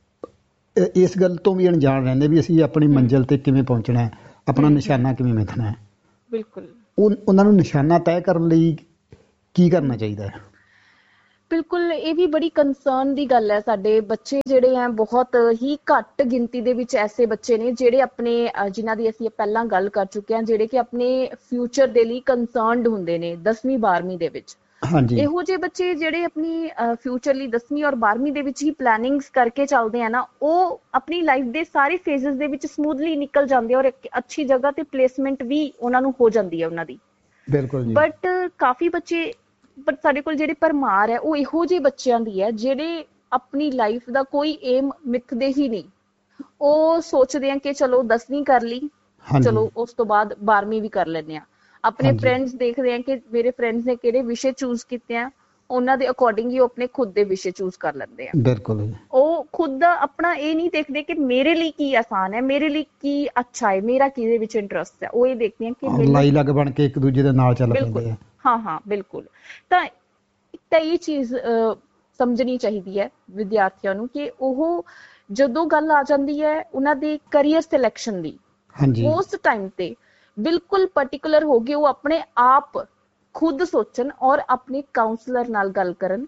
ਇਸ ਗੱਲ ਤੋਂ ਵੀ ਅਣਜਾਣ ਰਹਿੰਦੇ ਵੀ ਅਸੀਂ ਆਪਣੀ ਮੰਜ਼ਿਲ ਤੇ ਕਿਵੇਂ ਪਹੁੰਚਣਾ ਹੈ, ਆਪਣਾ ਨਿਸ਼ਾਨਾ ਕਿਵੇਂ ਮਿਥਣਾ ਹੈ। ਬਿਲਕੁਲ। ਉਹ ਉਹਨਾਂ ਨੂੰ ਨਿਸ਼ਾਨਾ ਤੈਅ ਕਰਨ ਲਈ ਕੀ ਕਰਨਾ ਚਾਹੀਦਾ ਹੈ? ਬਿਲਕੁਲ, ਇਹ ਵੀ ਬੜੀ ਕੰਸਰਨ ਦੀ ਗੱਲ ਹੈ। ਸਾਡੇ ਬੱਚੇ ਜਿਹੜੇ ਹੈ ਬਹੁਤ ਹੀ ਘੱਟ ਗਿਣਤੀ ਦੇ ਵਿੱਚ ਐਸੇ ਬੱਚੇ ਨੇ ਜਿਹੜੇ ਆਪਣੇ ਜਿਨ੍ਹਾਂ ਦੀ ਅਸੀਂ ਪਹਿਲਾਂ ਗੱਲ ਕਰ ਚੁੱਕੇ ਹਾਂ, ਜਿਹੜੇ ਕਿ ਆਪਣੇ ਫਿਊਚਰ ਦੇ ਲਈ ਕੰਸਰਨਡ ਹੁੰਦੇ ਨੇ ਦਸਵੀਂ ਬਾਰਵੀਂ ਦੇ ਵਿੱਚ। ਹਾਂਜੀ। ਇਹੋ ਜਿਹੇ ਬੱਚੇ ਜਿਹੜੇ ਆਪਣੀ ਫਿਊਚਰ ਲਈ ਦਸਵੀਂ ਔਰ ਬਾਰਵੀਂ ਦੇ ਵਿੱਚ ਹੀ ਪਲੈਨਿੰਗਸ ਕਰਕੇ ਚੱਲਦੇ ਆ ਨਾ, ਉਹ ਆਪਣੀ ਲਾਈਫ ਦੇ ਸਾਰੇ ਫੇਜ਼ਸ ਦੇ ਵਿੱਚ ਸਮੂਥਲੀ ਨਿਕਲ ਜਾਂਦੇ ਔਰ ਇੱਕ ਅੱਛੀ ਜਗ੍ਹਾ ਤੇ ਪਲੇਸਮੈਂਟ ਵੀ ਉਹਨਾਂ ਨੂੰ ਹੋ ਜਾਂਦੀ ਹੈ ਉਹਨਾਂ ਦੀ। ਬਿਲਕੁਲ ਜੀ। ਬਟ ਕਾਫੀ ਬੱਚੇ, ਬਟ ਸਾਡੇ ਕੋਲ ਜਿਹੜੀ ਭਰਮਾਰ ਹੈ ਉਹ ਇਹੋ ਜਿਹੇ ਬੱਚਿਆਂ ਦੀ ਹੈ ਜਿਹੜੇ ਆਪਣੀ ਲਾਈਫ ਦਾ ਕੋਈ ਏਮ ਮਿੱਥਦੇ ਹੀ ਨਹੀਂ। ਉਹ ਸੋਚਦੇ ਆ ਕਿ ਚਲੋ ਦਸਵੀਂ ਕਰ ਲਈ, ਚਲੋ ਉਸ ਤੋਂ ਬਾਅਦ ਬਾਰਵੀਂ ਵੀ ਕਰ ਲੈਂਦੇ ਆ। ਆਪਣੇ ਫਰੈਂਡਸ ਦੇਖਦੇ ਆ ਕਿ ਮੇਰੇ ਫਰੈਂਡਸ ਨੇ ਕਿਹੜੇ ਵਿਸ਼ੇ ਚੂਜ਼ ਕੀਤੇ ਆ, ਉਹਨਾਂ ਦੇ ਅਕੋਰਡਿੰਗ ਹੀ ਉਹ ਆਪਣੇ ਖੁਦ ਦੇ ਵਿਸ਼ੇ ਚੂਜ਼ ਕਰ ਲੈਂਦੇ ਆ। ਬਿਲਕੁਲ। ਉਹ ਖੁਦ ਦਾ ਆਪਣਾ ਇਹ ਨਹੀਂ ਦੇਖਦੇ ਕਿ ਮੇਰੇ ਲਈ ਕੀ ਆਸਾਨ ਹੈ, ਮੇਰੇ ਲਈ ਕੀ ਅੱਛਾ ਹੈ, ਮੇਰਾ ਕਿਹਦੇ ਵਿੱਚ ਇੰਟਰਸਟ ਹੈ। ਉਹ ਇਹ ਦੇਖਦੇ ਆ ਕਿ ਲਾਈ ਲੱਗ ਬਣ ਕੇ ਇੱਕ ਦੂਜੇ ਦੇ ਨਾਲ ਚੱਲ ਪੈਂਦੇ ਆ। ਹਾਂ ਹਾਂ ਬਿਲਕੁਲ। ਤਾਂ ਤਾਂ ਇਹ ਚੀਜ਼ ਸਮਝਣੀ ਚਾਹੀਦੀ ਹੈ ਵਿਦਿਆਰਥੀਆਂ ਨੂੰ ਕਿ ਉਹ ਜਦੋਂ ਗੱਲ ਆ ਜਾਂਦੀ ਹੈ ਉਹਨਾਂ ਦੇ ਕਰੀਅਰ ਸਿਲੈਕਸ਼ਨ ਦੀ, ਉਸ ਟਾਈਮ ਤੇ ਬਿਲਕੁਲ ਪਾਰਟਿਕੂਲਰ ਹੋ ਕੇ ਉਹ ਆਪਣੇ ਆਪ ਖੁਦ ਸੋਚਣ ਔਰ ਆਪਣੇ ਕਾਉਂਸਲਰ ਨਾਲ ਗੱਲ ਕਰਨ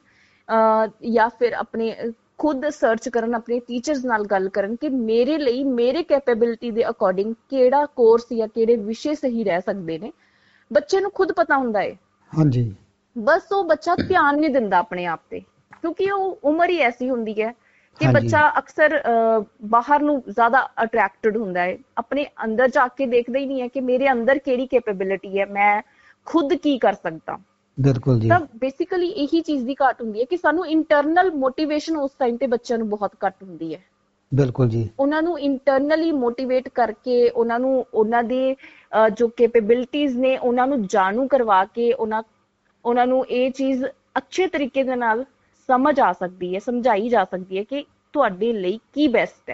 ਜਾਂ ਫਿਰ ਆਪਣੇ ਖੁਦ ਸਰਚ ਕਰਨ, ਆਪਣੇ ਟੀਚਰਸ ਨਾਲ ਗੱਲ ਕਰਨ ਕਿ ਮੇਰੇ ਲਈ ਮੇਰੇ ਕੈਪੇਬਿਲਿਟੀ ਦੇ ਅਕੋਰਡਿੰਗ ਕਿਹੜਾ ਕੋਰਸ ਜਾਂ ਕਿਹੜੇ ਵਿਸ਼ੇ ਸਹੀ ਰਹਿ ਸਕਦੇ ਨੇ। ਬੱਚੇ ਨੂੰ ਖੁਦ ਪਤਾ ਹੁੰਦਾ ਹੈ। ਹਾਂਜੀ। ਬਸ ਉਹ ਬੱਚਾ ਧਿਆਨ ਨਹੀਂ ਦਿੰਦਾ ਆਪਣੇ ਆਪ ਤੇ, ਕਿਉਂਕਿ ਉਹ ਉਮਰ ਹੀ ਐਸੀ ਹੁੰਦੀ ਹੈ ਕਿ ਬੱਚਾ ਅਕਸਰ ਬਾਹਰ ਨੂੰ ਜ਼ਿਆਦਾ ਅਟਰੈਕਟਡ ਹੁੰਦਾ ਹੈ, ਆਪਣੇ ਅੰਦਰ ਜਾ ਕੇ ਦੇਖਦਾ ਹੀ ਨਹੀਂ ਹੈ ਕਿ ਮੇਰੇ ਅੰਦਰ ਕਿਹੜੀ ਕੈਪੇਬਿਲਿਟੀ ਹੈ, ਮੈਂ ਖੁਦ ਕੀ ਕਰ ਸਕਦਾ। ਬਿਲਕੁਲ ਜੀ। ਤਾਂ ਬੇਸਿਕਲੀ ਇਹੀ ਚੀਜ਼ ਦੀ ਘਾਟ ਹੁੰਦੀ ਹੈ ਕਿ ਸਾਨੂੰ ਇੰਟਰਨਲ ਮੋਟੀਵੇਸ਼ਨ ਉਸ ਟਾਈਮ ਤੇ ਬੱਚਿਆਂ ਨੂੰ ਬਹੁਤ ਘੱਟ ਹੁੰਦੀ ਹੈ। ਬਿਲਕੁਲ ਜੀ। ਉਹਨਾਂ ਨੂੰ ਇੰਟਰਨਲੀ ਮੋਟੀਵੇਟ ਕਰਕੇ ਉਹਨਾਂ ਨੂੰ ਉਹਨਾਂ ਦੇ ਜੋ ਕੈਪੇਬਿਲਿਟੀਜ਼ ਨੇ ਉਹਨਾਂ ਨੂੰ ਜਾਣੂ ਕਰਵਾ ਕੇ ਉਹਨਾਂ ਉਹਨਾਂ ਨੂੰ ਇਹ ਚੀਜ਼ ਅੱਛੇ ਤਰੀਕੇ ਦੇ ਨਾਲ ਸਮਝ ਆ ਸਕਦੀ ਹੈ, ਸਮਝਾਈ ਜਾ ਸਕਦੀ ਹੈ ਕਿ ਤੁਹਾਡੇ ਲਈ ਕੀ ਬੈਸਟ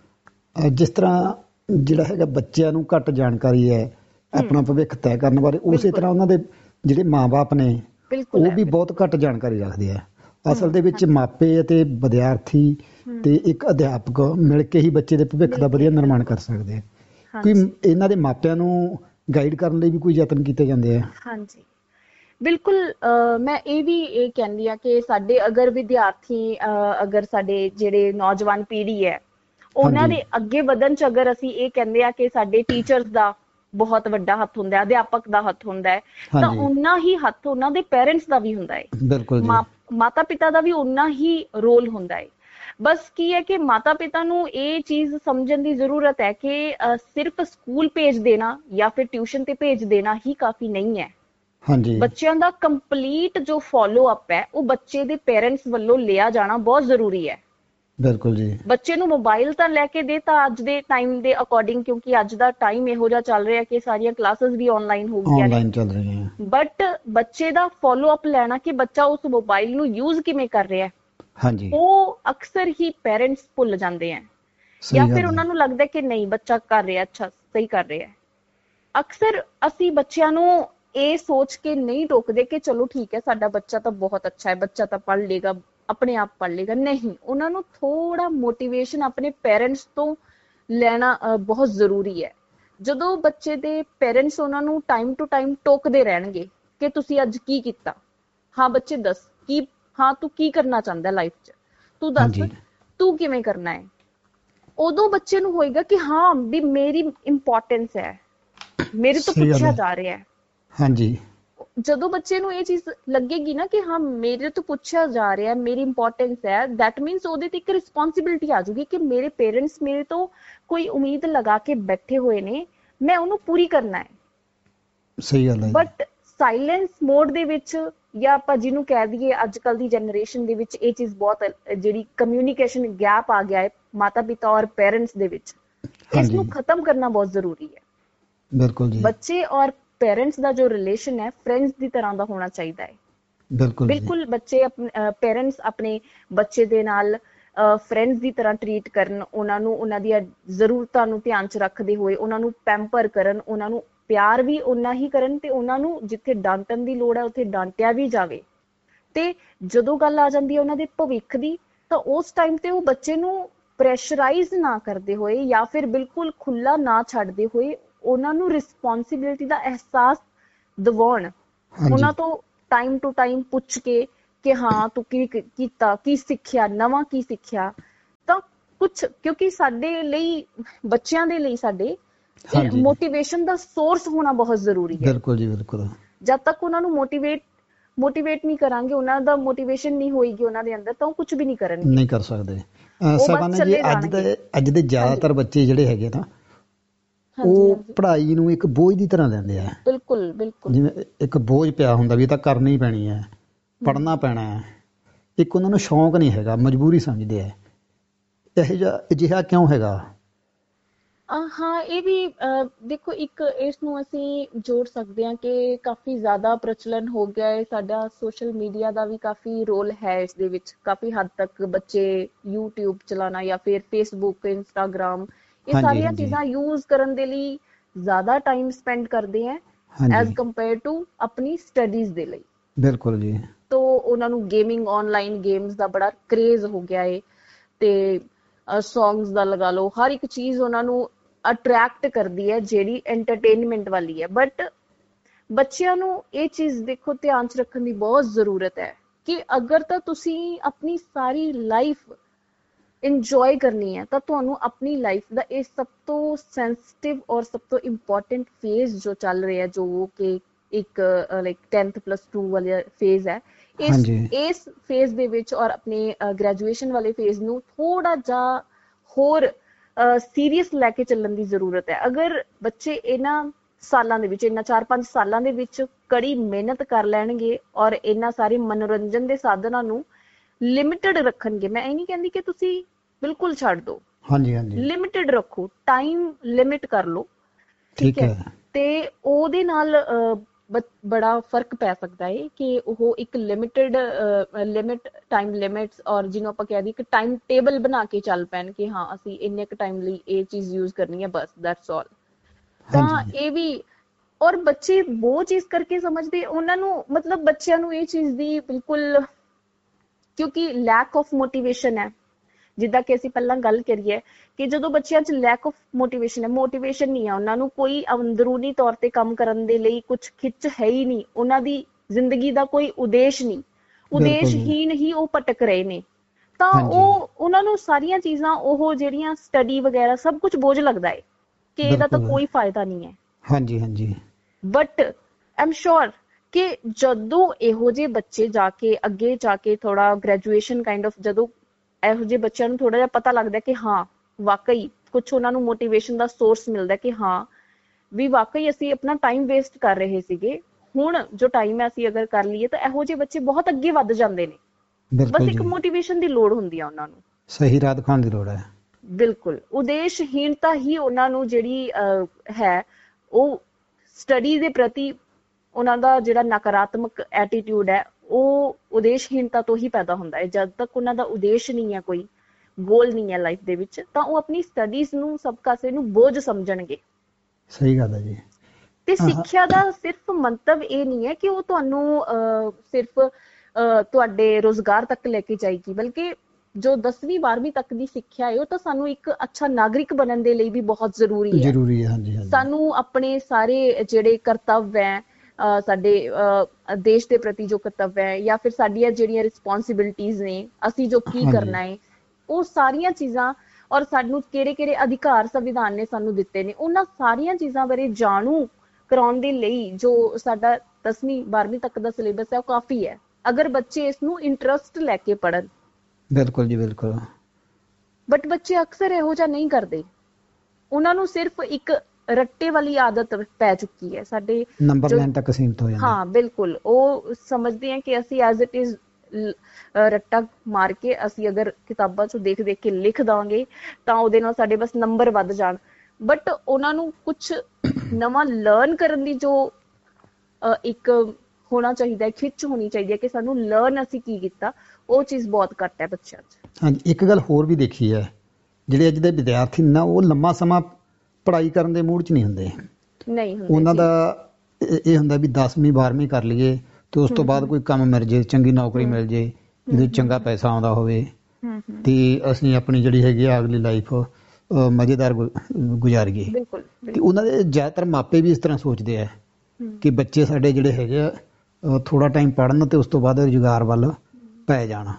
ਹੈ। ਜਿਸ ਤਰ੍ਹਾਂ ਜਿਹੜਾ ਹੈਗਾ ਬੱਚਿਆਂ ਨੂੰ ਘੱਟ ਜਾਣਕਾਰੀ ਹੈ ਆਪਣਾ ਭਵਿੱਖ ਤੈਅ ਕਰਨ ਬਾਰੇ, ਉਸੇ ਤਰ੍ਹਾਂ ਉਹਨਾਂ ਦੇ ਜਿਹੜੇ ਮਾਂ-ਬਾਪ ਨੇ ਉਹ ਵੀ ਬਹੁਤ ਘੱਟ ਜਾਣਕਾਰੀ ਰੱਖਦੇ ਆ। ਅਸਲ ਦੇ ਵਿੱਚ ਮਾਪੇ ਅਤੇ ਵਿਦਿਆਰਥੀ ਤੇ ਇੱਕ ਅਧਿਆਪਕ ਮਿਲ ਕੇ ਹੀ ਬੱਚੇ ਦੇ ਭਵਿੱਖ ਦਾ ਵਧੀਆ ਨਿਰਮਾਣ ਕਰ ਸਕਦੇ ਆ। ਕੋਈ ਇਹਨਾਂ ਦੇ ਮਾਪਿਆਂ ਨੂੰ ਗਾਈਡ ਕਰਨ ਲਈ ਵੀ ਕੋਈ ਯਤਨ ਕੀਤੇ ਜਾਂਦੇ ਆ? ਹਾਂਜੀ ਬਿਲਕੁਲ। ਮੈਂ ਇਹ ਵੀ ਇਹ ਕਹਿੰਦੀ ਆ ਕਿ ਸਾਡੇ ਅਗਰ ਵਿਦਿਆਰਥੀ ਅਗਰ ਸਾਡੇ ਜਿਹੜੇ ਨੌਜਵਾਨ ਪੀੜ੍ਹੀ ਹੈ ਉਹਨਾਂ ਦੇ ਅੱਗੇ ਵਧਣ ਚ ਅਗਰ ਅਸੀਂ ਇਹ ਕਹਿੰਦੇ ਆ ਕਿ ਸਾਡੇ ਟੀਚਰਸ ਦਾ ਬਹੁਤ ਵੱਡਾ ਹੱਥ ਹੁੰਦਾ ਹੈ, ਅਧਿਆਪਕ ਦਾ ਹੱਥ ਹੁੰਦਾ ਹੈ, ਤਾਂ ਓਨਾ ਹੀ ਹੱਥ ਉਹਨਾਂ ਦੇ ਪੇਰੈਂਟਸ ਦਾ ਵੀ ਹੁੰਦਾ ਹੈ। ਬਿਲਕੁਲ। ਮਾਤਾ ਪਿਤਾ ਦਾ ਵੀ ਓਨਾ ਹੀ ਰੋਲ ਹੁੰਦਾ ਹੈ। ਬਸ ਕੀ ਹੈ ਕਿ ਮਾਤਾ ਪਿਤਾ ਨੂੰ ਇਹ ਚੀਜ਼ ਸਮਝਣ ਦੀ ਜ਼ਰੂਰਤ ਹੈ ਕਿ ਸਿਰਫ ਸਕੂਲ ਭੇਜ ਦੇਣਾ ਜਾਂ ਫਿਰ ਟਿਊਸ਼ਨ ਤੇ ਭੇਜ ਦੇਣਾ ਹੀ ਕਾਫੀ ਨਹੀਂ ਹੈ। ਹਾਂਜੀ। ਬੱਚਿਆਂ ਦਾ ਕੰਪਲੀਟ ਜੋ ਫੋਲੋ ਅਪ ਹੈ ਉਹ ਬੱਚੇ ਦੇ ਪੇਰੈਂਟਸ ਵੱਲੋਂ ਲਿਆ ਜਾਣਾ ਬਹੁਤ ਜ਼ਰੂਰੀ ਹੈ। ਬਿਲਕੁਲ ਜੀ। ਬੱਚੇ ਨੂੰ ਮੋਬਾਈਲ ਤਾਂ ਲੈ ਕੇ ਦੇ ਤਾਂ ਅੱਜ ਦੇ ਟਾਈਮ ਦੇ ਅਕੋਰਡਿੰਗ, ਕਿਉਂਕਿ ਅੱਜ ਦਾ ਟਾਈਮ ਇਹੋ ਜਿਹਾ ਚੱਲ ਰਿਹਾ ਕਿ ਸਾਰੀਆਂ ਕਲਾਸਿਸ ਵੀ ਆਨਲਾਈਨ ਹੋ ਗਈਆਂ ਨੇ, ਆਨਲਾਈਨ ਚੱਲ ਰਹੀਆਂ। ਬਟ ਬੱਚੇ ਦਾ ਫੋਲੋ ਅਪ ਲੈਣਾ ਕਿ ਬੱਚਾ ਉਸ ਮੋਬਾਈਲ ਨੂੰ ਯੂਜ਼ ਕਿਵੇਂ ਕਰ ਰਿਹਾ, ਹਾਂਜੀ, ਉਹ ਅਕਸਰ ਹੀ ਪੇਰੈਂਟਸ ਭੁੱਲ ਜਾਂਦੇ ਆ ਜਾਂ ਫਿਰ ਉਹਨਾਂ ਨੂੰ ਲੱਗਦਾ ਕਿ ਨਹੀਂ ਬੱਚਾ ਕਰ ਰਿਹਾ, ਅੱਛਾ ਸਹੀ ਕਰ ਰਿਹਾ। ਅਕਸਰ ਅਸੀਂ ਬੱਚਿਆਂ ਨੂੰ ਇਹ ਸੋਚ ਕੇ ਨਹੀਂ ਟੋਕਦੇ ਕਿ ਚਲੋ ਠੀਕ ਹੈ ਸਾਡਾ ਬੱਚਾ ਤਾਂ ਬਹੁਤ ਅੱਛਾ ਹੈ, ਬੱਚਾ ਤਾਂ ਪੜ੍ਹ ਲੇਗਾ, ਆਪਣੇ ਆਪ ਪੜ੍ਹ ਲੇਗਾ। ਨਹੀਂ, ਉਹਨਾਂ ਨੂੰ ਥੋੜਾ ਮੋਟੀਵੇਸ਼ਨ ਆਪਣੇ ਪੇਰੈਂਟਸ ਤੋਂ ਲੈਣਾ ਬਹੁਤ ਜ਼ਰੂਰੀ ਹੈ। ਜਦੋਂ ਬੱਚੇ ਦੇ ਪੇਰੈਂਟਸ ਉਹਨਾਂ ਨੂੰ ਟਾਈਮ ਟੂ ਟਾਈਮ ਟੋਕਦੇ ਰਹਿਣਗੇ ਕਿ ਤੁਸੀਂ ਅੱਜ ਕੀ ਕੀਤਾ, ਹਾਂ ਬੱਚੇ ਦੱਸ ਕੀ, ਹਾਂ ਤੂੰ ਕੀ ਕਰਨਾ ਚਾਹੁੰਦਾ ਲਾਈਫ 'ਚ, ਤੂੰ ਦੱਸ ਤੂੰ ਕਿਵੇਂ ਕਰਨਾ ਹੈ, ਉਦੋਂ ਬੱਚੇ ਨੂੰ ਹੋਏਗਾ ਕਿ ਹਾਂ ਵੀ ਮੇਰੀ ਇੰਪੋਰਟੈਂਸ ਹੈ, ਮੇਰੇ ਤੋਂ ਪੁੱਛਿਆ ਜਾ ਰਿਹਾ ਹੈ। ਹਾਂਜੀ। ਜਦੋਂ ਬੱਚੇ ਨੂੰ ਇਹ ਚੀਜ਼ ਲੱਗੇਗੀ ਨਾ ਕਿ ਹਾਂ ਮੇਰੇ ਤੋਂ ਪੁੱਛਿਆ ਜਾ ਰਿਹਾ, ਮੇਰੀ ਇੰਪੋਰਟੈਂਸ ਹੈ, ਦੈਟ ਮੀਨਸ ਉਹਦੇ ਤੇ ਇੱਕ ਰਿਸਪੌਂਸਿਬਿਲਿਟੀ ਆ ਜਾਊਗੀ ਕਿ ਮੇਰੇ ਪੇਰੈਂਟਸ ਮੇਰੇ ਤੋਂ ਕੋਈ ਉਮੀਦ ਲਗਾ ਕੇ ਬੈਠੇ ਹੋਏ ਨੇ, ਮੈਂ ਉਹਨੂੰ ਪੂਰੀ ਕਰਨਾ ਹੈ। ਸਹੀ ਗੱਲ ਹੈ। ਬਟ ਸਾਇਲੈਂਸ ਮੋਡ ਦੇ ਵਿੱਚ ਜਾਂ ਆਪਾਂ ਜਿਹਨੂੰ ਕਹਿ ਦਈਏ ਅੱਜ ਕੱਲ ਦੀ ਜਨਰੇਸ਼ਨ ਦੇ ਵਿੱਚ ਇਹ ਚੀਜ਼ ਬਹੁਤ ਜਿਹੜੀ ਕਮਿਊਨੀਕੇਸ਼ਨ ਗੈਪ ਆ ਗਿਆ ਹੈ ਮਾਤਾ ਪਿਤਾ ਔਰ ਪੇਰੈਂਟਸ ਦੇ ਵਿੱਚ, ਇਸ ਨੂੰ ਖਤਮ ਕਰਨਾ ਬਹੁਤ ਜ਼ਰੂਰੀ ਹੈ। ਬਿਲਕੁਲ ਜੀ। ਬੱਚੇ ਔਰ ਪੇਰੈਂਟਸ ਦਾ ਜੋ ਰਿਲੇਸ਼ਨ ਹੈ ਫਰੈਂਡਸ ਦੀ ਤਰ੍ਹਾਂ ਦਾ ਹੋਣਾ ਚਾਹੀਦਾ ਹੈ। ਬਿਲਕੁਲ ਬਿਲਕੁਲ ਬੱਚੇ ਪੇਰੈਂਟਸ ਆਪਣੇ ਬੱਚੇ ਦੇ ਨਾਲ ਫਰੈਂਡਸ ਦੀ ਤਰ੍ਹਾਂ ਟਰੀਟ ਕਰਨ, ਉਹਨਾਂ ਨੂੰ ਉਹਨਾਂ ਦੀਆਂ ਜ਼ਰੂਰਤਾਂ ਨੂੰ ਧਿਆਨ 'ਚ ਰੱਖਦੇ ਹੋਏ ਉਹਨਾਂ ਨੂੰ ਪੈਂਪਰ ਕਰਨ, ਉਹਨਾਂ ਨੂੰ ਪਿਆਰ ਵੀ ਓਨਾ ਹੀ ਕਰਨ ਤੇ ਉਹਨਾਂ ਨੂੰ ਜਿੱਥੇ ਡਾਂਟਣ ਦੀ ਲੋੜ ਹੈ ਉੱਥੇ ਡਾਂਟਿਆ ਵੀ ਜਾਵੇ। ਤੇ ਜਦੋਂ ਗੱਲ ਆ ਜਾਂਦੀ ਹੈ ਉਹਨਾਂ ਦੇ ਭਵਿੱਖ ਦੀ, ਤਾਂ ਉਸ ਟਾਈਮ ਤੇ ਉਹ ਬੱਚੇ ਨੂੰ ਪ੍ਰੈਸ਼ਰਾਈਜ਼ ਨਾ ਕਰਦੇ ਹੋਏ ਜਾਂ ਫਿਰ ਬਿਲਕੁਲ ਖੁੱਲਾ ਨਾ ਛੱਡਦੇ ਹੋਏ ਉਹਨਾਂ ਨੂੰ ਰਿਸਪੌਂਸਿਬਿਲਿਟੀ ਦਾ ਅਹਿਸਾਸ ਦਿਵਾਉਣ, ਉਹਨਾਂ ਤੋਂ ਟਾਈਮ ਟੂ ਟਾਈਮ ਪੁੱਛ ਕੇ ਕਿ ਹਾਂ ਤੂੰ ਕੀ ਕੀਤਾ, ਕੀ ਸਿੱਖਿਆ, ਨਵਾਂ ਕੀ ਸਿੱਖਿਆ। ਤਾਂ ਕੁਛ ਕਿਉਂਕਿ ਸਾਡੇ ਲਈ, ਬੱਚਿਆਂ ਦੇ ਲਈ ਸਾਡੇ ਮੋਟੀਵੇਸ਼ਨ ਦਾ ਸੋਰਸ ਹੋਣਾ ਬਹੁਤ ਜ਼ਰੂਰੀ ਹੈ। ਬਿਲਕੁਲ ਜੀ ਬਿਲਕੁਲ। ਜਦ ਤੱਕ ਉਹਨਾਂ ਨੂੰ ਮੋਟੀਵੇਟ ਮੋਟੀਵੇਟ ਨਹੀਂ ਕਰਾਂਗੇ, ਉਹਨਾਂ ਦਾ ਮੋਟੀਵੇਸ਼ਨ ਨਹੀਂ ਹੋਏਗੀ ਉਹਨਾਂ ਦੇ ਅੰਦਰ, ਤਾਂ ਉਹ ਕੁਝ ਵੀ ਨਹੀਂ ਕਰਨਗੇ, ਨਹੀਂ ਕਰ ਸਕਦੇ। ਸਭਾਨਾ ਜੀ, ਅੱਜ ਦੇ ਅੱਜ ਦੇ ਜ਼ਿਆਦਾਤਰ ਬੱਚੇ ਜਿਹੜੇ ਹੈਗੇ ਨਾ ਉਹ ਪੜ੍ਹਾਈ ਨੂੰ ਇੱਕ ਬੋਝ ਦੀ ਤਰ੍ਹਾਂ ਲੈਂਦੇ ਆ। ਬਿਲਕੁਲ ਬਿਲਕੁਲ, ਜਿਵੇਂ ਇੱਕ ਬੋਝ ਪਿਆ ਹੁੰਦਾ ਵੀ ਇਹ ਤਾਂ ਕਰਨੀ ਪੈਣੀ ਹੈ, ਪੜ੍ਹਨਾ ਪੈਣਾ ਹੈ। ਇੱਕ ਉਹਨਾਂ ਨੂੰ ਸ਼ੌਂਕ ਨਹੀਂ ਹੈਗਾ, ਮਜਬੂਰੀ ਸਮਝਦੇ ਆ। ਇਹੋ ਜਿਹਾ ਅਜਿਹਾ ਕਿਉਂ ਹੈਗਾ? ਹਾਂ, ਇਹ ਵੀ ਦੇਖੋ, ਇੱਕ ਇਸ ਨੂੰ ਅਸੀਂ ਜੋੜ ਸਕਦੇ ਹਾਂ ਕਿ ਕਾਫੀ ਜ਼ਿਆਦਾ ਪ੍ਰਚਲਨ ਹੋ ਗਿਆ ਹੈ ਸਾਡਾ, ਸੋਸ਼ਲ ਮੀਡੀਆ ਦਾ ਵੀ ਕਾਫੀ ਰੋਲ ਹੈ ਇਸ ਦੇ ਵਿੱਚ। ਕਾਫੀ ਹੱਦ ਤੱਕ ਬੱਚੇ ਯੂਟਿਊਬ ਚਲਾਉਣਾ ਜਾਂ ਫਿਰ ਫੇਸਬੁੱਕ, ਇੰਸਟਾਗ੍ਰਾਮ, ਇਹ ਸਾਰੀਆਂ ਚੀਜ਼ਾਂ ਯੂਜ਼ ਕਰਨ ਦੇ ਲਈ ਜ਼ਿਆਦਾ ਟਾਈਮ ਸਪੈਂਡ ਕਰਦੇ ਹੈ ਐਜ਼ ਕੰਪੇਅਰ ਟੂ ਆਪਣੀ ਸਟੱਡੀਜ਼ ਦੇ ਲਈ। ਬਿਲਕੁਲ ਜੀ। ਤੋ ਉਹਨਾਂ ਨੂੰ ਗੇਮਿੰਗ, ਆਨਲਾਈਨ ਗੇਮਸ ਦਾ ਬੜਾ ਕਰੇਜ਼ ਹੋ ਗਿਆ ਹੈ ਤੇ ਸੌਂਗਸ ਦਾ ਲਗਾ ਲਓ, ਹਰ ਇੱਕ ਚੀਜ਼ ਉਹਨਾਂ ਨੂੰ ਅਟਰੈਕਟ ਕਰਦੀ ਹੈ ਜਿਹੜੀ ਐਂਟਰਟੇਨਮੈਂਟ ਵਾਲੀ ਹੈ। ਬਟ ਬੱਚਿਆਂ ਨੂੰ ਇਹ ਚੀਜ਼ ਦੇਖੋ ਧਿਆਨ 'ਚ ਰੱਖਣ ਦੀ ਬਹੁਤ ਜ਼ਰੂਰਤ ਹੈ ਕਿ ਅਗਰ ਤਾਂ ਤੁਸੀਂ ਆਪਣੀ ਸਾਰੀ ਲਾਈਫ ਇੰਜੋਏ ਕਰਨੀ ਹੈ ਤਾਂ ਤੁਹਾਨੂੰ ਆਪਣੀ ਲਾਈਫ ਦਾ ਇਹ ਸਭ ਤੋਂ ਸੈਂਸਿਟਿਵ ਔਰ ਸਭ ਤੋਂ ਇੰਪੋਰਟੈਂਟ ਫੇਜ਼ ਜੋ ਚੱਲ ਰਿਹਾ, ਜੋ ਕਿ ਇੱਕ ਲਾਈਕ ਟੈਂਥ ਪਲੱਸ ਟੂ ਵਾਲਾ ਫੇਜ਼ ਹੈ, ਇਸ ਇਸ ਫੇਜ਼ ਦੇ ਵਿੱਚ ਔਰ ਆਪਣੇ ਗ੍ਰੈਜੂਏਸ਼ਨ ਵਾਲੇ ਫੇਜ਼ ਨੂੰ ਥੋੜਾ ਜਿਹਾ ਹੋਰ ਸੀਰੀਅਸ ਲੈ ਕੇ ਚੱਲਣ ਦੀ ਜ਼ਰੂਰਤ ਹੈ। ਅਗਰ ਬੱਚੇ ਇਹਨਾਂ ਸਾਲਾਂ ਦੇ ਵਿੱਚ, ਇਹਨਾਂ ਚਾਰ ਪੰਜ ਸਾਲਾਂ ਦੇ ਵਿੱਚ ਕੜੀ ਮਿਹਨਤ ਕਰ ਲੈਣਗੇ ਔਰ ਇਹਨਾਂ ਸਾਰੇ ਮਨੋਰੰਜਨ ਦੇ ਸਾਧਨਾਂ ਨੂੰ ਲਿਮਿਟਡ ਰੱਖਣਗੇ, ਮੈਂ ਇਹ ਨਹੀਂ ਕਹਿੰਦੀ ਕਿ ਤੁਸੀਂ ਬਿਲਕੁਲ ਛੱਡ ਦਿਓ, ਹਾਂਜੀ ਹਾਂਜੀ, ਲਿਮਿਟਡ ਰੱਖੋ, ਟਾਈਮ ਲਿਮਿਟ ਕਰ ਲਓ, ਠੀਕ ਹੈ, ਤੇ ਉਹਦੇ ਨਾਲ ਬੜਾ ਫਰਕ ਪੈ ਸਕਦਾ ਹੈ ਕਿ ਉਹ ਇੱਕ ਲਿਮਿਟਡ ਲਿਮਿਟ ਟਾਈਮ ਲਿਮਿਟਸ ਔਰ ਜਿਹਨੂੰ ਆਪਾਂ ਕਹਿ ਦਈਏ ਕਿ ਟਾਈਮ ਟੇਬਲ ਬਣਾ ਕੇ ਚੱਲ ਪੈਣ ਕਿ ਹਾਂ ਅਸੀਂ ਇੰਨੇ ਕੁ ਟਾਈਮ ਲਈ ਇਹ ਚੀਜ਼ ਯੂਜ਼ ਕਰਨੀ ਹੈ, ਬਸ ਦੈਟਸ ਆਲ। ਤਾਂ ਇਹ ਵੀ, ਔਰ ਬੱਚੇ ਉਹ ਚੀਜ਼ ਕਰਕੇ ਸਮਝਦੇ, ਉਹਨਾਂ ਨੂੰ ਮਤਲਬ ਬੱਚਿਆਂ ਨੂੰ ਇਹ ਚੀਜ਼ ਦੀ ਬਿਲਕੁਲ, ਕਿਉਂਕਿ ਲੈਕ ਆਫ ਮੋਟੀਵੇਸ਼ਨ ਹੈ, ਜਿੱਦਾਂ ਕਿ ਅਸੀਂ ਪਹਿਲਾਂ ਗੱਲ ਕਰੀਏ ਕਿ ਜਦੋਂ ਬੱਚਿਆਂ 'ਚ ਲੈਕ ਆਫ ਮੋਟੀਵੇਸ਼ਨ ਹੈ, ਮੋਟੀਵੇਸ਼ਨ ਨਹੀਂ ਹੈ, ਉਹਨਾਂ ਨੂੰ ਕੋਈ ਅੰਦਰੂਨੀ ਤੌਰ ਤੇ ਕੰਮ ਕਰਨ ਦੇ ਲਈ ਕੁਛ ਖਿੱਚ ਹੈ ਹੀ ਨਹੀਂ, ਉਹਨਾਂ ਦੀ ਜ਼ਿੰਦਗੀ ਦਾ ਕੋਈ ਉਦੇਸ਼ ਨਹੀਂ, ਉਦੇਸ਼ਹੀਨ ਹੀ ਉਹ ਭਟਕ ਰਹੇ ਨੇ, ਤਾਂ ਉਹ ਉਹਨਾਂ ਨੂੰ ਸਾਰੀਆਂ ਚੀਜ਼ਾਂ ਉਹ ਜਿਹੜੀਆਂ ਸਟੱਡੀ ਵਗੈਰਾ ਸਭ ਕੁਝ ਬੋਝ ਲੱਗਦਾ ਹੈ ਕਿ ਇਹਦਾ ਤਾਂ ਕੋਈ ਫਾਇਦਾ ਨਹੀਂ ਹੈ। ਹਾਂਜੀ ਹਾਂਜੀ। ਬਟ ਆਈ ਐਮ ਸ਼ੋਰ ਕਿ ਜਦੋਂ ਇਹੋ ਜਿਹੇ ਬੱਚੇ ਜਾ ਕੇ ਅੱਗੇ ਜਾ ਕੇ ਥੋੜਾ ਗ੍ਰੈਜੂਏਸ਼ਨ ਕਾਈਂਡ ਆਫ, ਜਦੋਂ ਇਹੋ ਜਿਹੇ ਬੱਚਿਆਂ ਨੂੰ ਥੋੜਾ ਜਿਹਾ ਪਤਾ ਲੱਗਦਾ ਕਿ ਹਾਂ ਵਾਕਈ ਕੁਛ ਉਹਨਾਂ ਨੂੰ ਮੋਟੀਵੇਸ਼ਨ ਦਾ ਸੋਰਸ ਮਿਲਦਾ ਕਿ ਹਾਂ ਵੀ ਵਾਕਈ ਅਸੀਂ ਆਪਣਾ ਟਾਈਮ ਵੇਸਟ ਕਰ ਰਹੇ ਸੀਗੇ, ਹੁਣ ਜੋ ਟਾਈਮ ਹੈ ਅਸੀਂ ਅਗਰ ਕਰ ਲਈਏ, ਤਾਂ ਇਹੋ ਜਿਹੇ ਬੱਚੇ ਬਹੁਤ ਅੱਗੇ ਵੱਧ ਜਾਂਦੇ ਨੇ। ਬਸ ਇੱਕ ਮੋਟੀਵੇਸ਼ਨ ਦੀ ਲੋੜ ਹੁੰਦੀ ਆ ਉਹਨਾਂ ਨੂੰ, ਸਹੀ ਰਾਹ ਦਿਖਾਉਣ ਦੀ ਲੋੜ ਹੈ। ਬਿਲਕੁਲ, ਉਦੇਸ਼ਹੀਨਤਾ ਹੀ ਉਹਨਾਂ ਨੂੰ ਜਿਹੜੀ ਹੈ ਉਹ ਸਟੱਡੀ ਦੇ ਪ੍ਰਤੀ ਉਹਨਾਂ ਦਾ ਜਿਹੜਾ ਨਕਾਰਾਤਮਕ ਐਟੀਟਿਊਡ ਹੈ ਉਹ ਉਦੇਸ਼ਹੀਨਤਾ ਤੋਂ ਹੀ ਪੈਦਾ ਹੁੰਦਾ ਹੈ। ਜਦ ਤੱਕ ਉਹਨਾਂ ਦਾ ਉਦੇਸ਼ ਨਹੀਂ ਹੈ, ਕੋਈ ਗੋਲ ਨਹੀਂ ਹੈ ਲਾਈਫ ਦੇ ਵਿੱਚ, ਤਾਂ ਉਹ ਆਪਣੀ ਸਟੱਡੀਜ਼ ਨੂੰ ਸਭ ਕਾਸੇ ਨੂੰ ਬੋਝ ਸਮਝਣਗੇ। ਸਹੀ ਗੱਲ ਹੈ ਜੀ। ਤੇ ਸਿੱਖਿਆ ਦਾ ਸਿਰਫ ਮੰਤਵ ਇਹ ਨਹੀਂ ਹੈ ਕਿ ਉਹ ਤੁਹਾਨੂੰ ਅਹ ਸਿਰਫ ਅਹ ਤੁਹਾਡੇ ਰੁਜ਼ਗਾਰ ਤੱਕ ਲੈ ਕੇ ਜਾਏਗੀ, ਬਲਕਿ ਜੋ ਦਸਵੀਂ ਬਾਰਵੀਂ ਤੱਕ ਦੀ ਸਿੱਖਿਆ ਹੈ ਉਹ ਤਾਂ ਸਾਨੂੰ ਇੱਕ ਅੱਛਾ ਨਾਗਰਿਕ ਬਣਨ ਦੇ ਲਈ ਵੀ ਬਹੁਤ ਜ਼ਰੂਰੀ ਹੈ। ਜ਼ਰੂਰੀ ਹੈ, ਹਾਂਜੀ ਹਾਂਜੀ। ਸਾਨੂੰ ਆਪਣੇ ਸਾਰੇ ਜਿਹੜੇ ਕਰਤੱਵ ਹੈ, ਅਹ ਸਾਡੇ ਅਹ ਦੇਸ਼ ਦੇ ਪ੍ਰਤੀ ਜੋ ਕਰਤੱਵ ਹੈ ਜਾਂ ਫਿਰ ਸਾਡੀਆਂ ਜਿਹੜੀਆਂ ਰਿਸਪੌਂਸਿਬਿਲਿਟੀਜ਼ ਨੇ, ਅਸੀਂ ਜੋ ਕੀ ਕਰਨਾ ਹੈ, ਉਹ ਸਾਰੀਆਂ ਚੀਜ਼ਾਂ, ਔਰ ਸਾਨੂੰ ਕਿਹੜੇ ਕਿਹੜੇ ਅਧਿਕਾਰ ਸੰਵਿਧਾਨ ਨੇ ਸਾਨੂੰ ਦਿੱਤੇ ਨੇ, ਉਹਨਾਂ ਸਾਰੀਆਂ ਚੀਜ਼ਾਂ ਬਾਰੇ ਜਾਣੂ ਕਰਾਉਣ ਦੇ ਲਈ ਜੋ ਸਾਡਾ ਦਸਵੀਂ ਬਾਰਵੀਂ ਤੱਕ ਦਾ ਸਿਲੇਬਸ ਹੈ ਉਹ ਕਾਫੀ ਹੈ, ਅਗਰ ਬੱਚੇ ਇਸ ਨੂੰ ਇੰਟਰਸਟ ਲੈ ਕੇ ਪੜ੍ਹਨ। ਬਿਲਕੁਲ ਜੀ ਬਿਲਕੁਲ। ਬਟ ਬੱਚੇ ਅਕਸਰ ਇਹੋ ਜਿਹਾ ਨਹੀਂ ਕਰਦੇ, ਉਹਨਾਂ ਨੂੰ ਸਿਰਫ ਇੱਕ ਰੱਟੇ ਵਾਲੀ ਆਦਤ ਪੈ ਚੁੱਕੀ ਹੈ ਸਾਡੇ ਨੰਬਰ ਲੈਣ ਤੱਕ ਸੀਮਿਤ ਹੋ ਜਾਂਦੇ। ਹਾਂ ਬਿਲਕੁਲ, ਉਹ ਸਮਝਦੇ ਆ ਕਿ ਅਸੀਂ ਐਜ਼ ਇਟ ਇਜ਼ ਰੱਟਾ ਮਾਰ ਕੇ ਅਸੀਂ ਅਗਰ ਕਿਤਾਬਾਂ ਚੋਂ ਦੇਖ ਦੇਖ ਕੇ ਲਿਖ ਦਾਂਗੇ ਤਾਂ ਉਹਦੇ ਨਾਲ ਸਾਡੇ ਬਸ ਨੰਬਰ ਵੱਧ ਜਾਣ, ਬਟ ਉਹਨਾਂ ਨੂੰ ਕੁਛ ਨਵਾਂ ਲਰਨ ਕਰਨ ਦੀ ਜੋ ਇੱਕ ਹੋਣਾ ਚਾਹੀਦਾ ਹੈ, ਖਿੱਚ ਹੋਣੀ ਚਾਹੀਦੀ ਹੈ ਕਿ ਸਾਨੂੰ ਲਰਨ ਅਸੀਂ ਕੀ ਕੀਤਾ, ਉਹ ਚੀਜ਼ ਬਹੁਤ ਘੱਟ ਹੈ ਬੱਚਿਆਂ 'ਚ। ਹਾਂਜੀ, ਇੱਕ ਗੱਲ ਹੋਰ ਵੀ ਦੇਖੀ ਹੈ, ਜਿਹੜੇ ਅੱਜ ਦੇ ਵਿਦਿਆਰਥੀ ਨੇ ਨਾ ਉਹ ਲੰਮਾ ਸਮਾਂ ਪੜ੍ਹਾਈ ਕਰਨ ਦੇ ਮੂਡ 'ਚ ਨਹੀਂ ਹੁੰਦੇ। ਨਹੀਂ ਹੁੰਦੇ ਉਹਨਾਂ ਦਾ ਇਹ ਹੁੰਦਾ ਵੀ ਦਸਵੀਂ ਬਾਰ੍ਹਵੀਂ ਕਰ ਲਈਏ ਤੇ ਉਸ ਤੋਂ ਬਾਅਦ ਕੋਈ ਕੰਮ ਮਿਲ ਜੇ, ਚੰਗੀ ਨੌਕਰੀ ਮਿਲ ਜੇ ਜਿਹਦੇ ਚੰਗਾ ਪੈਸਾ ਆਉਂਦਾ ਹੋਵੇ ਤੇ ਅਸੀਂ ਆਪਣੀ ਜਿਹੜੀ ਹੈਗੀ ਆ ਅਗਲੀ ਲਾਈਫ ਮਜ਼ੇਦਾਰ ਗੁਜ਼ਾਰੀਏ। ਤੇ ਉਹਨਾਂ ਦੇ ਜ਼ਿਆਦਾਤਰ ਮਾਪੇ ਵੀ ਇਸ ਤਰ੍ਹਾਂ ਸੋਚਦੇ ਆ ਕਿ ਬੱਚੇ ਸਾਡੇ ਜਿਹੜੇ ਹੈਗੇ ਆ ਥੋੜਾ ਟਾਈਮ ਪੜ੍ਹਨ ਤੇ ਉਸ ਤੋਂ ਬਾਅਦ ਰੁਜ਼ਗਾਰ ਵੱਲ ਪੈ ਜਾਣਾ।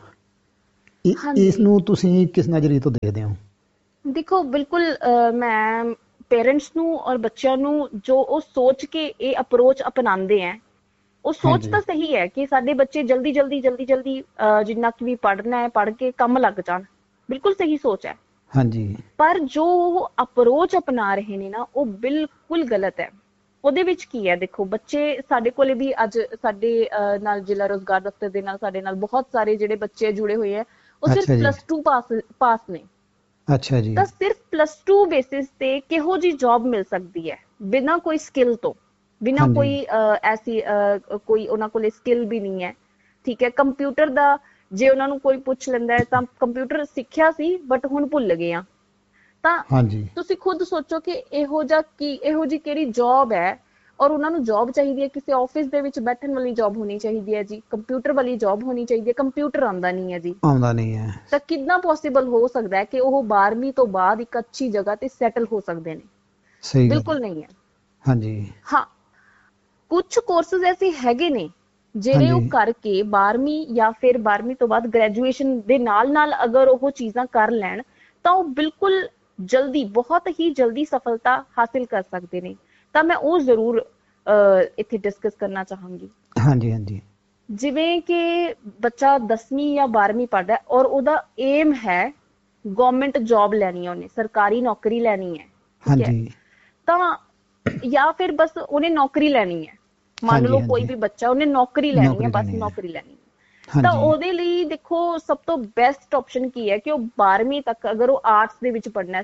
ਇਸ ਨੂੰ ਤੁਸੀਂ ਕਿਸ ਨਜ਼ਰੀਏ ਤੋਂ ਦੇਖਦੇ ਹੋ? ਦੇਖੋ ਬਿਲਕੁਲ, ਮੈਂ ਪੇਰੈਂਟਸ ਨੂੰ ਔਰ ਬੱਚਿਆਂ ਨੂੰ ਜੋ ਉਹ ਸੋਚ ਕੇ ਇਹ ਅਪਰੋਚ ਅਪਣਾਉਂਦੇ ਹੈ, ਉਹ ਸੋਚ ਤਾਂ ਸਹੀ ਹੈ ਕਿ ਸਾਡੇ ਬੱਚੇ ਜਲਦੀ ਜਲਦੀ ਜਲਦੀ ਜਲਦੀ ਜਿੰਨਾ ਕਿ ਵੀ ਪੜ੍ਹਨਾ ਹੈ ਪੜ੍ਹ ਕੇ ਕੰਮ ਲੱਗ ਜਾਣ, ਬਿਲਕੁਲ ਸਹੀ ਸੋਚ ਹੈ। ਹਾਂਜੀ, ਪਰ ਜੋ ਉਹ ਅਪਰੋਚ ਅਪਣਾ ਰਹੇ ਨੇ ਨਾ ਉਹ ਬਿਲਕੁਲ ਗਲਤ ਹੈ। ਉਹਦੇ ਵਿੱਚ ਕੀ ਹੈ, ਦੇਖੋ ਬੱਚੇ ਸਾਡੇ ਕੋਲੇ ਵੀ ਅੱਜ ਸਾਡੇ ਨਾਲ ਜ਼ਿਲ੍ਹਾ ਰੋਜ਼ਗਾਰ ਦਫ਼ਤਰ ਦੇ ਨਾਲ ਸਾਡੇ ਨਾਲ ਬਹੁਤ ਸਾਰੇ ਜਿਹੜੇ ਬੱਚੇ ਜੁੜੇ ਹੋਏ ਹੈ, ਉਹ ਸਿਰਫ ਪਲੱਸ ਟੂ ਪਾਸ ਪਾਸ ਨੇ। ਅੱਛਾ ਜੀ। ਤਾਂ ਸਿਰਫ ਪਲੱਸ ਟੂ ਬੇਸਿਸ ਤੇ ਕਿਹੋ ਜਿਹੀ ਜੌਬ ਮਿਲ ਸਕਦੀ ਹੈ ਬਿਨਾਂ ਕੋਈ ਸਕਿੱਲ ਤੋਂ, ਬਿਨਾਂ ਕੋਈ ਐਸੀ ਕੋਈ ਉਹਨਾਂ ਕੋਲੇ ਸਕਿੱਲ ਵੀ ਨਹੀਂ ਹੈ। ਠੀਕ ਹੈ, ਕੰਪਿਊਟਰ ਦਾ ਜੇ ਉਹਨਾਂ ਨੂੰ ਕੋਈ ਪੁੱਛ ਲੈਂਦਾ ਹੈ ਤਾਂ ਕੰਪਿਊਟਰ ਸਿੱਖਿਆ ਸੀ ਬਟ ਹੁਣ ਭੁੱਲ ਗਏ ਆ। ਤਾਂ ਤੁਸੀਂ ਖੁਦ ਸੋਚੋ ਕਿ ਇਹੋ ਜਿਹਾ ਕੀ ਇਹੋ ਜਿਹੀ ਕਿਹੜੀ ਜੌਬ ਹੈ, ਔਰ ਉਹਨਾਂ ਨੂੰ ਜੌਬ ਚਾਹੀਦੀ ਹੈ ਕਿਸੇ ਆਫਿਸ ਦੇ ਵਿੱਚ ਬੈਠਣ ਵਾਲੀ ਜੌਬ ਹੋਣੀ ਚਾਹੀਦੀ ਹੈ ਜੀ, ਕੰਪਿਊਟਰ ਵਾਲੀ ਜੌਬ ਹੋਣੀ ਚਾਹੀਦੀ ਹੈ, ਕੰਪਿਊਟਰ ਆਉਂਦਾ ਨਹੀਂ ਹੈ ਜੀ, ਆਉਂਦਾ ਨਹੀਂ ਹੈ। ਤਾਂ ਕਿੱਦਾਂ ਪੋਸੀਬਲ ਹੋ ਸਕਦਾ ਹੈ ਕਿ ਉਹ ਬਾਰਵੀਂ ਤੋਂ ਬਾਅਦ ਇੱਕ ਅੱਛੀ ਜਗ੍ਹਾ ਤੇ ਸੈਟਲ ਹੋ ਸਕਦੇ ਨੇ? ਸਹੀ, ਬਿਲਕੁਲ ਨਹੀਂ ਹੈ। ਹਾਂਜੀ, ਹਾਂ, ਕੁਛ ਕੋਰਸਿਸ ਐਸੇ ਹੈਗੇ ਨੇ ਜਿਹੜੇ ਉਹ ਕਰਕੇ ਬਾਰਵੀਂ ਜਾਂ ਫਿਰ ਬਾਰਵੀਂ ਤੋਂ ਬਾਅਦ ਗ੍ਰੈਜੂਏਸ਼ਨ ਦੇ ਨਾਲ ਨਾਲ ਅਗਰ ਉਹ ਚੀਜ਼ਾਂ ਕਰ ਲੈਣ ਤਾਂ ਉਹ ਬਿਲਕੁਲ ਜਲਦੀ, ਬਹੁਤ ਹੀ ਜਲਦੀ ਸਫਲਤਾ ਹਾਸਿਲ ਕਰ ਸਕਦੇ ਨੇ। ਤਾਂ ਮੈਂ ਉਹ ਜ਼ਰੂਰ ਇੱਥੇ ਡਿਸਕਸ ਕਰਨਾ ਚਾਹਾਂਗੀ। ਹਾਂਜੀ ਹਾਂਜੀ, ਜਿਵੇਂ ਕਿ ਬੱਚਾ ਦਸਵੀਂ ਜਾਂ ਬਾਰਵੀਂ ਪੜ੍ਹਦਾ ਔਰ ਉਹਦਾ ਏਮ ਹੈ ਗਵਰਨਮੈਂਟ ਜੌਬ ਲੈਣੀ ਹੈ, ਉਹਨੇ ਸਰਕਾਰੀ ਨੌਕਰੀ ਲੈਣੀ ਹੈ, ਠੀਕ ਹੈ, ਤਾਂ ਜਾਂ ਫਿਰ ਬਸ ਉਹਨੇ ਨੌਕਰੀ ਲੈਣੀ ਹੈ, ਮੰਨ ਲਓ ਕੋਈ ਵੀ ਬੱਚਾ ਉਹਨੇ ਨੌਕਰੀ ਲੈਣੀ ਹੈ, ਬਸ ਨੌਕਰੀ ਲੈਣੀ ਹੈ, ਤਾਂ ਉਹਦੇ ਲਈ ਦੇਖੋ ਸਭ ਤੋਂ ਬੈਸਟ ਆਪਸ਼ਨ ਕੀ ਹੈ ਕਿ ਉਹ ਬਾਰਵੀਂ ਤੱਕ ਅਗਰ ਉਹ ਆਰਟਸ ਦੇ ਵਿੱਚ ਪੜ੍ਹਨਾ,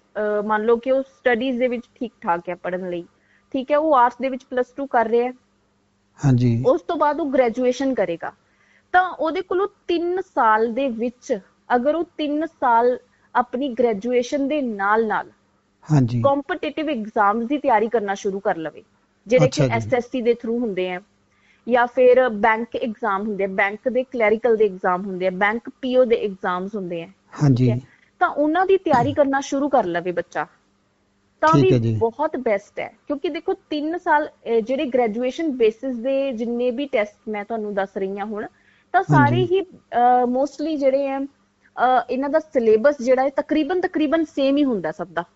ਮੰਨ ਲਓ ਕਿ ਉਹ ਸਟੱਡੀਜ਼ ਦੇ ਵਿੱਚ ਠੀਕ ਠਾਕ ਹੈ ਪੜ੍ਹਨ ਲਈ, ਠੀਕ ਹੈ, ਉਹ ਆਰਟਸ ਦੇ ਵਿੱਚ ਪਲੱਸ ਟੂ ਕਰ ਰਿਹਾ, ਹਾਂਜੀ, ਉਸ ਤੋਂ ਬਾਅਦ ਉਹ ਗ੍ਰੈਜੂਏਸ਼ਨ ਕਰੇਗਾ, ਤਾਂ ਉਹਦੇ ਕੋਲੋਂ ਤਿੰਨ ਸਾਲ ਦੇ ਵਿੱਚ ਅਗਰ ਉਹ ਤਿੰਨ ਸਾਲ ਆਪਣੀ ਗ੍ਰੈਜੂਏਸ਼ਨ ਦੇ ਨਾਲ ਨਾਲ ਹਾਂਜੀ ਕੰਪੀਟੀਟਿਵ ਐਗਜ਼ਾਮਸ ਦੀ ਤਿਆਰੀ ਕਰਨਾ ਸ਼ੁਰੂ ਕਰ ਲਵੇ, ਜਿਹੜੇ ਕਿ ਐਸ ਐਸ ਸੀ ਦੇ ਥਰੂ ਹੁੰਦੇ ਆ ਜਾਂ ਫਿਰ ਬੈਂਕ ਐਗਜ਼ਾਮ ਹੁੰਦੇ ਆ, ਬੈਂਕ ਦੇ ਕਲੈਰੀਕਲ ਦੇ ਐਗਜ਼ਾਮ ਹੁੰਦੇ ਆ, ਬੈਂਕ ਪੀਓ ਦੇ ਐਗਜ਼ਾਮਸ ਹੁੰਦੇ ਆ, ਹਾਂਜੀ, ਤਾਂ ਉਹਨਾਂ ਦੀ ਤਿਆਰੀ ਕਰਨਾ ਸ਼ੁਰੂ ਕਰ ਲਵੇ ਬੱਚਾ, ਤਾਂ ਵੀ ਬਹੁਤ ਬੈਸਟ ਹੈ। ਕਿਉਂਕਿ ਦੇਖੋ ਤਿੰਨ ਸਾਲ ਜਿਹੜੇ ਗ੍ਰੈਜੂਏਸ਼ਨ ਬੇਸਿਸ ਦੇ ਜਿੰਨੇ ਵੀ ਟੈਸਟ ਮੈਂ ਤੁਹਾਨੂੰ ਦੱਸ ਰਹੀ ਹਾਂ ਹੁਣ, ਤਾਂ ਸਾਰੇ ਹੀ ਮੋਸਟਲੀ ਜਿਹੜੇ ਹੈ ਇਹਨਾਂ ਦਾ ਸਿਲੇਬਸ ਜਿਹੜਾ ਹੈ ਤਕਰੀਬਨ ਤਕਰੀਬਨ ਸੇਮ ਹੀ ਹੁੰਦਾ ਸਭ ਦਾ।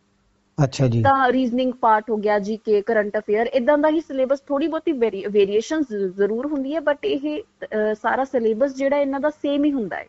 ਅੱਛਾ ਜੀ। ਤਾਂ ਰੀਜ਼ਨਿੰਗ ਪਾਰਟ ਹੋ ਗਿਆ, ਜੀ ਕੇ, ਕਰੰਟ ਅਫੇਅਰ, ਇਦਾਂ ਦਾ ਹੀ ਸਿਲੇਬਸ, ਥੋੜੀ ਬਹੁਤੀ ਵੇਰੀਏਸ਼ਨ ਜ਼ਰੂਰ ਹੁੰਦੀ ਹੈ ਬਟ ਇਹ ਸਾਰਾ ਸਿਲੇਬਸ ਜਿਹੜਾ ਇਹਨਾਂ ਦਾ ਸੇਮ ਹੀ ਹੁੰਦਾ ਹੈ।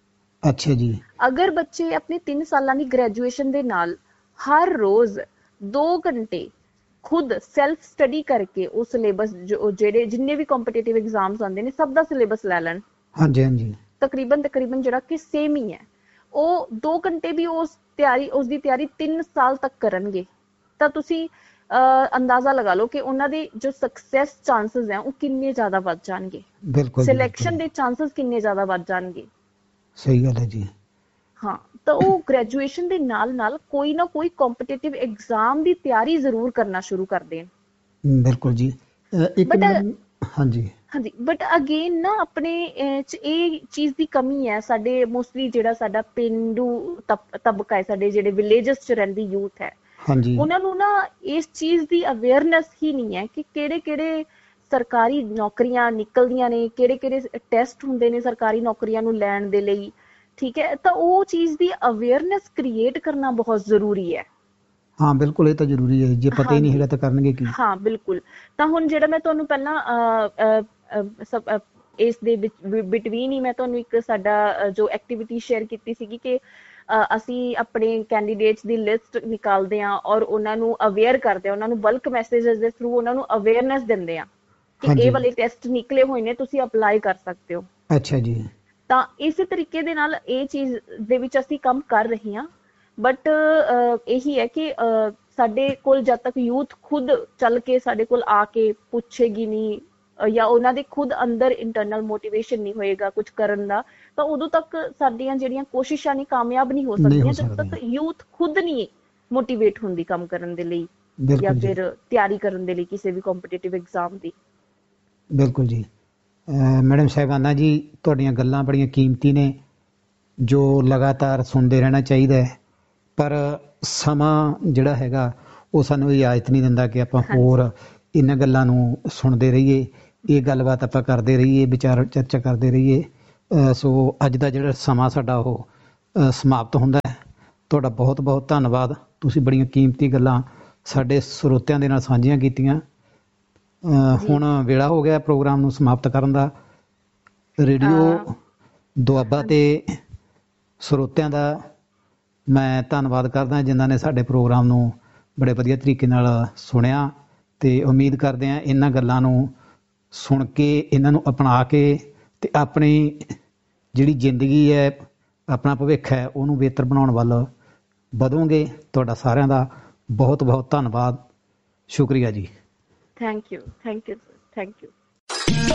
ਅੱਛਾ ਜੀ। ਅਗਰ ਬੱਚੇ ਆਪਣੇ ਤਿੰਨ ਸਾਲਾਂ ਦੀ ਗ੍ਰੈਜੂਏਸ਼ਨ ਦੇ ਨਾਲ ਹਰ ਰੋਜ਼ ਦੋ ਘੰਟੇ ਖੁਦ ਸੈਲਫ ਸਟੱਡੀ ਕਰਕੇ ਉਹ ਸਿਲੇਬਸ ਜਿਹੜੇ ਜਿੰਨੇ ਵੀ ਕੰਪੀਟੀਟਿਵ ਐਗਜ਼ਾਮਸ ਆਉਂਦੇ ਨੇ ਸਭ ਦਾ ਸਿਲੇਬਸ ਲੈ ਲੈਣ, ਹਾਂਜੀ ਹਾਂਜੀ, ਤਕਰੀਬਨ ਤਕਰੀਬਨ ਜਿਹੜਾ ਕਿ ਸੇਮ ਹੀ ਹੈ, ਉਹ ਦੋ ਘੰਟੇ ਵੀ ਉਸ ਤਿਆਰੀ ਉਸਦੀ ਤਿਆਰੀ ਤਿੰਨ ਸਾਲ ਤੱਕ ਕਰਨਗੇ, ਤਾਂ ਤੁਸੀਂ ਅਹ ਅੰਦਾਜ਼ਾ ਲਗਾ ਲਓ ਕਿ ਉਹਨਾਂ ਦੇ ਜੋ ਸਕਸੈਸ ਚਾਂਸਸ ਹੈ ਉਹ ਕਿੰਨੇ ਜ਼ਿਆਦਾ ਵੱਧ ਜਾਣਗੇ, ਬਿਲਕੁਲ, ਸਿਲੈਕਸ਼ਨ ਦੇ ਚਾਂਸਸ ਕਿੰਨੇ ਜ਼ਿਆਦਾ ਵੱਧ ਜਾਣਗੇ। ਸਹੀ ਗੱਲ ਹੈ ਜੀ। ਹਾਂ, ਤਾਂ ਉਹ ਗ੍ਰੈਜੂਏਸ਼ਨ ਦੇ ਨਾਲ ਨਾਲ ਕੋਈ ਨਾ ਕੋਈ ਕੰਪੀਟੀਟਿਵ ਐਗਜ਼ਾਮ ਦੀ ਤਿਆਰੀ ਜ਼ਰੂਰ ਕਰਨਾ ਸ਼ੁਰੂ ਕਰ ਦੇਣ। ਬਿਲਕੁਲ ਜੀ। ਇੱਕ ਹਾਂਜੀ ਹਾਂਜੀ, ਬਟ ਅਗੇਨ ਨਾ ਆਪਣੇ ਚ ਇਹ ਚੀਜ਼ ਦੀ ਕਮੀ ਹੈ ਸਾਡੇ, ਮੋਸਟਲੀ ਜਿਹੜਾ ਸਾਡਾ ਪੇਂਡੂ ਤਬਕਾ ਹੈ, ਸਾਡੇ ਜਿਹੜੇ ਵਿਲੇਜਸ ਚ ਰਹਿੰਦੀ ਯੂਥ ਹੈ, ਹਾਂਜੀ, ਉਹਨਾਂ ਨੂੰ ਨਾ ਇਸ ਚੀਜ਼ ਦੀ ਅਵੇਅਰਨੈਸ ਹੀ ਨਹੀਂ ਹੈ ਕਿ ਕਿਹੜੇ ਕਿਹੜੇ ਸਰਕਾਰੀ ਨੌਕਰੀਆਂ ਨਿਕਲਦੀਆਂ ਨੇ, ਕਿਹੜੇ ਕਿਹੜੇ ਟੈਸਟ ਹੁੰਦੇ ਨੇ ਸਰਕਾਰੀ ਨੌਕਰੀਆਂ ਨੂੰ ਲੈਣ ਦੇ ਲਈ, ਠੀਕ ਹੈ, ਤਾਂ ਉਹ ਚੀਜ਼ ਦੀ ਅਵੇਅਰਨੈਸ ਕ੍ਰੀਏਟ ਕਰਨਾ ਬਹੁਤ ਜ਼ਰੂਰੀ ਹੈ। ਹਾਂ ਬਿਲਕੁਲ, ਇਹ ਤਾਂ ਜ਼ਰੂਰੀ ਹੈ, ਜੇ ਪਤਾ ਹੀ ਨਹੀਂ ਹੈਗਾ ਤਾਂ ਕਰਨਗੇ ਕੀ। ਹਾਂ ਬਿਲਕੁਲ, ਤਾਂ ਹੁਣ ਜਿਹੜਾ ਮੈਂ ਤੁਹਾਨੂੰ ਪਹਿਲਾਂ ਇਸ ਦੇ ਬਿਟਵੀਨ ਹੀ ਮੈਂ ਤੁਹਾਨੂੰ ਇੱਕ ਸਾਡਾ ਜੋ ਐਕਟੀਵਿਟੀ ਸ਼ੇਅਰ ਕੀਤੀ ਸੀਗੀ ਕਿ ਅਸੀਂ ਆਪਣੇ ਕੈਂਡੀਡੇਟਸ ਦੀ ਲਿਸਟ ਨਿਕਾਲਦੇ ਹਾਂ ਔਰ ਉਹਨਾਂ ਨੂੰ ਅਵੇਅਰ ਕਰਦੇ ਹਾਂ, ਉਹਨਾਂ ਨੂੰ ਬਲਕ ਮੈਸੇजेस ਦੇ ਥਰੂ ਉਹਨਾਂ ਨੂੰ ਅਵੇਅਰਨੈਸ ਦਿੰਦੇ ਹਾਂ ਕਿ ਇਹ ਵਾਲੇ ਟੈਸਟ ਨਿਕਲੇ ਹੋਏ ਨੇ, ਤੁਸੀਂ ਅਪਲਾਈ ਕਰ ਸਕਦੇ ਹੋ। ਅੱਛਾ ਜੀ। ਤਾਂ ਇਸੇ ਤਰੀਕੇ ਦੇ ਨਾਲ ਇਹ ਚੀਜ਼ ਦੇ ਵਿੱਚ ਅਸੀਂ ਕੰਮ ਕਰ ਰਹੇ ਹਾਂ, ਬਟ ਇਹੀ ਹੈ ਕਿ ਸਾਡੇ ਕੋਲ ਜਦ ਤੱਕ ਯੂਥ ਖੁਦ ਚੱਲ ਕੇ ਸਾਡੇ ਕੋਲ ਆ ਕੇ ਪੁੱਛੇਗੀ ਨਹੀਂ ਜਾਂ ਉਹਨਾਂ ਦੇ ਖੁਦ ਅੰਦਰ ਇੰਟਰਨਲ ਮੋਟੀਵੇਸ਼ਨ ਨਹੀਂ ਹੋਏਗਾ ਕੁਝ ਕਰਨ ਦਾ, ਤਾਂ ਉਦੋਂ ਤੱਕ ਸਾਡੀਆਂ ਜਿਹੜੀਆਂ ਕੋਸ਼ਿਸ਼ਾਂ ਨੇ ਕਾਮਯਾਬ ਨਹੀਂ ਹੋ ਸਕਦੀਆਂ ਜਦ ਤੱਕ ਯੂਥ ਖੁਦ ਨਹੀਂ ਮੋਟੀਵੇਟ ਹੁੰਦੀ ਕੰਮ ਕਰਨ ਦੇ ਲਈ ਜਾਂ ਫਿਰ ਤਿਆਰੀ ਕਰਨ ਦੇ ਲਈ ਕਿਸੇ ਵੀ ਕੰਪੀਟੀਟਿਵ ਐਗਜ਼ਾਮ ਦੀ। ਬਿਲਕੁਲ ਜੀ। ਮੈਡਮ ਸਾਹਿਬਾਨਾ ਜੀ, ਤੁਹਾਡੀਆਂ ਗੱਲਾਂ ਬੜੀਆਂ ਕੀਮਤੀ ਨੇ ਜੋ ਲਗਾਤਾਰ ਸੁਣਦੇ ਰਹਿਣਾ ਚਾਹੀਦਾ ਹੈ, ਪਰ ਸਮਾਂ ਜਿਹੜਾ ਹੈਗਾ ਉਹ ਸਾਨੂੰ ਇਜਾਜ਼ਤ ਨਹੀਂ ਦਿੰਦਾ ਕਿ ਆਪਾਂ ਹੋਰ ਇਹਨਾਂ ਗੱਲਾਂ ਨੂੰ ਸੁਣਦੇ ਰਹੀਏ, ਇਹ ਗੱਲਬਾਤ ਆਪਾਂ ਕਰਦੇ ਰਹੀਏ, ਵਿਚਾਰ ਚਰਚਾ ਕਰਦੇ ਰਹੀਏ। ਸੋ ਅੱਜ ਦਾ ਜਿਹੜਾ ਸਮਾਂ ਸਾਡਾ ਉਹ ਸਮਾਪਤ ਹੁੰਦਾ ਹੈ। ਤੁਹਾਡਾ ਬਹੁਤ ਬਹੁਤ ਧੰਨਵਾਦ, ਤੁਸੀਂ ਬੜੀਆਂ ਕੀਮਤੀ ਗੱਲਾਂ ਸਾਡੇ ਸਰੋਤਿਆਂ ਦੇ ਨਾਲ ਸਾਂਝੀਆਂ ਕੀਤੀਆਂ। ਹੁਣ ਵੇਲਾ ਹੋ ਗਿਆ ਪ੍ਰੋਗਰਾਮ ਨੂੰ ਸਮਾਪਤ ਕਰਨ ਦਾ। ਰੇਡੀਓ ਦੁਆਬਾ ਤੇ ਸਰੋਤਿਆਂ ਦਾ ਮੈਂ ਧੰਨਵਾਦ ਕਰਦਾ ਜਿਨ੍ਹਾਂ ਨੇ ਸਾਡੇ ਪ੍ਰੋਗਰਾਮ ਨੂੰ ਬੜੇ ਵਧੀਆ ਤਰੀਕੇ ਨਾਲ ਸੁਣਿਆ, ਤੇ ਉਮੀਦ ਕਰਦੇ ਹਾਂ ਇਹਨਾਂ ਗੱਲਾਂ ਨੂੰ ਸੁਣ ਕੇ, ਇਹਨਾਂ ਨੂੰ ਅਪਣਾ ਕੇ ਤੇ ਆਪਣੀ ਜਿਹੜੀ ਜ਼ਿੰਦਗੀ ਹੈ, ਆਪਣਾ ਭਵਿੱਖ ਹੈ, ਉਹਨੂੰ ਬਿਹਤਰ ਬਣਾਉਣ ਵੱਲ ਵਧੋਗੇ। ਤੁਹਾਡਾ ਸਾਰਿਆਂ ਦਾ ਬਹੁਤ ਬਹੁਤ ਧੰਨਵਾਦ, ਸ਼ੁਕਰੀਆ ਜੀ। Thank you, thank you, thank you.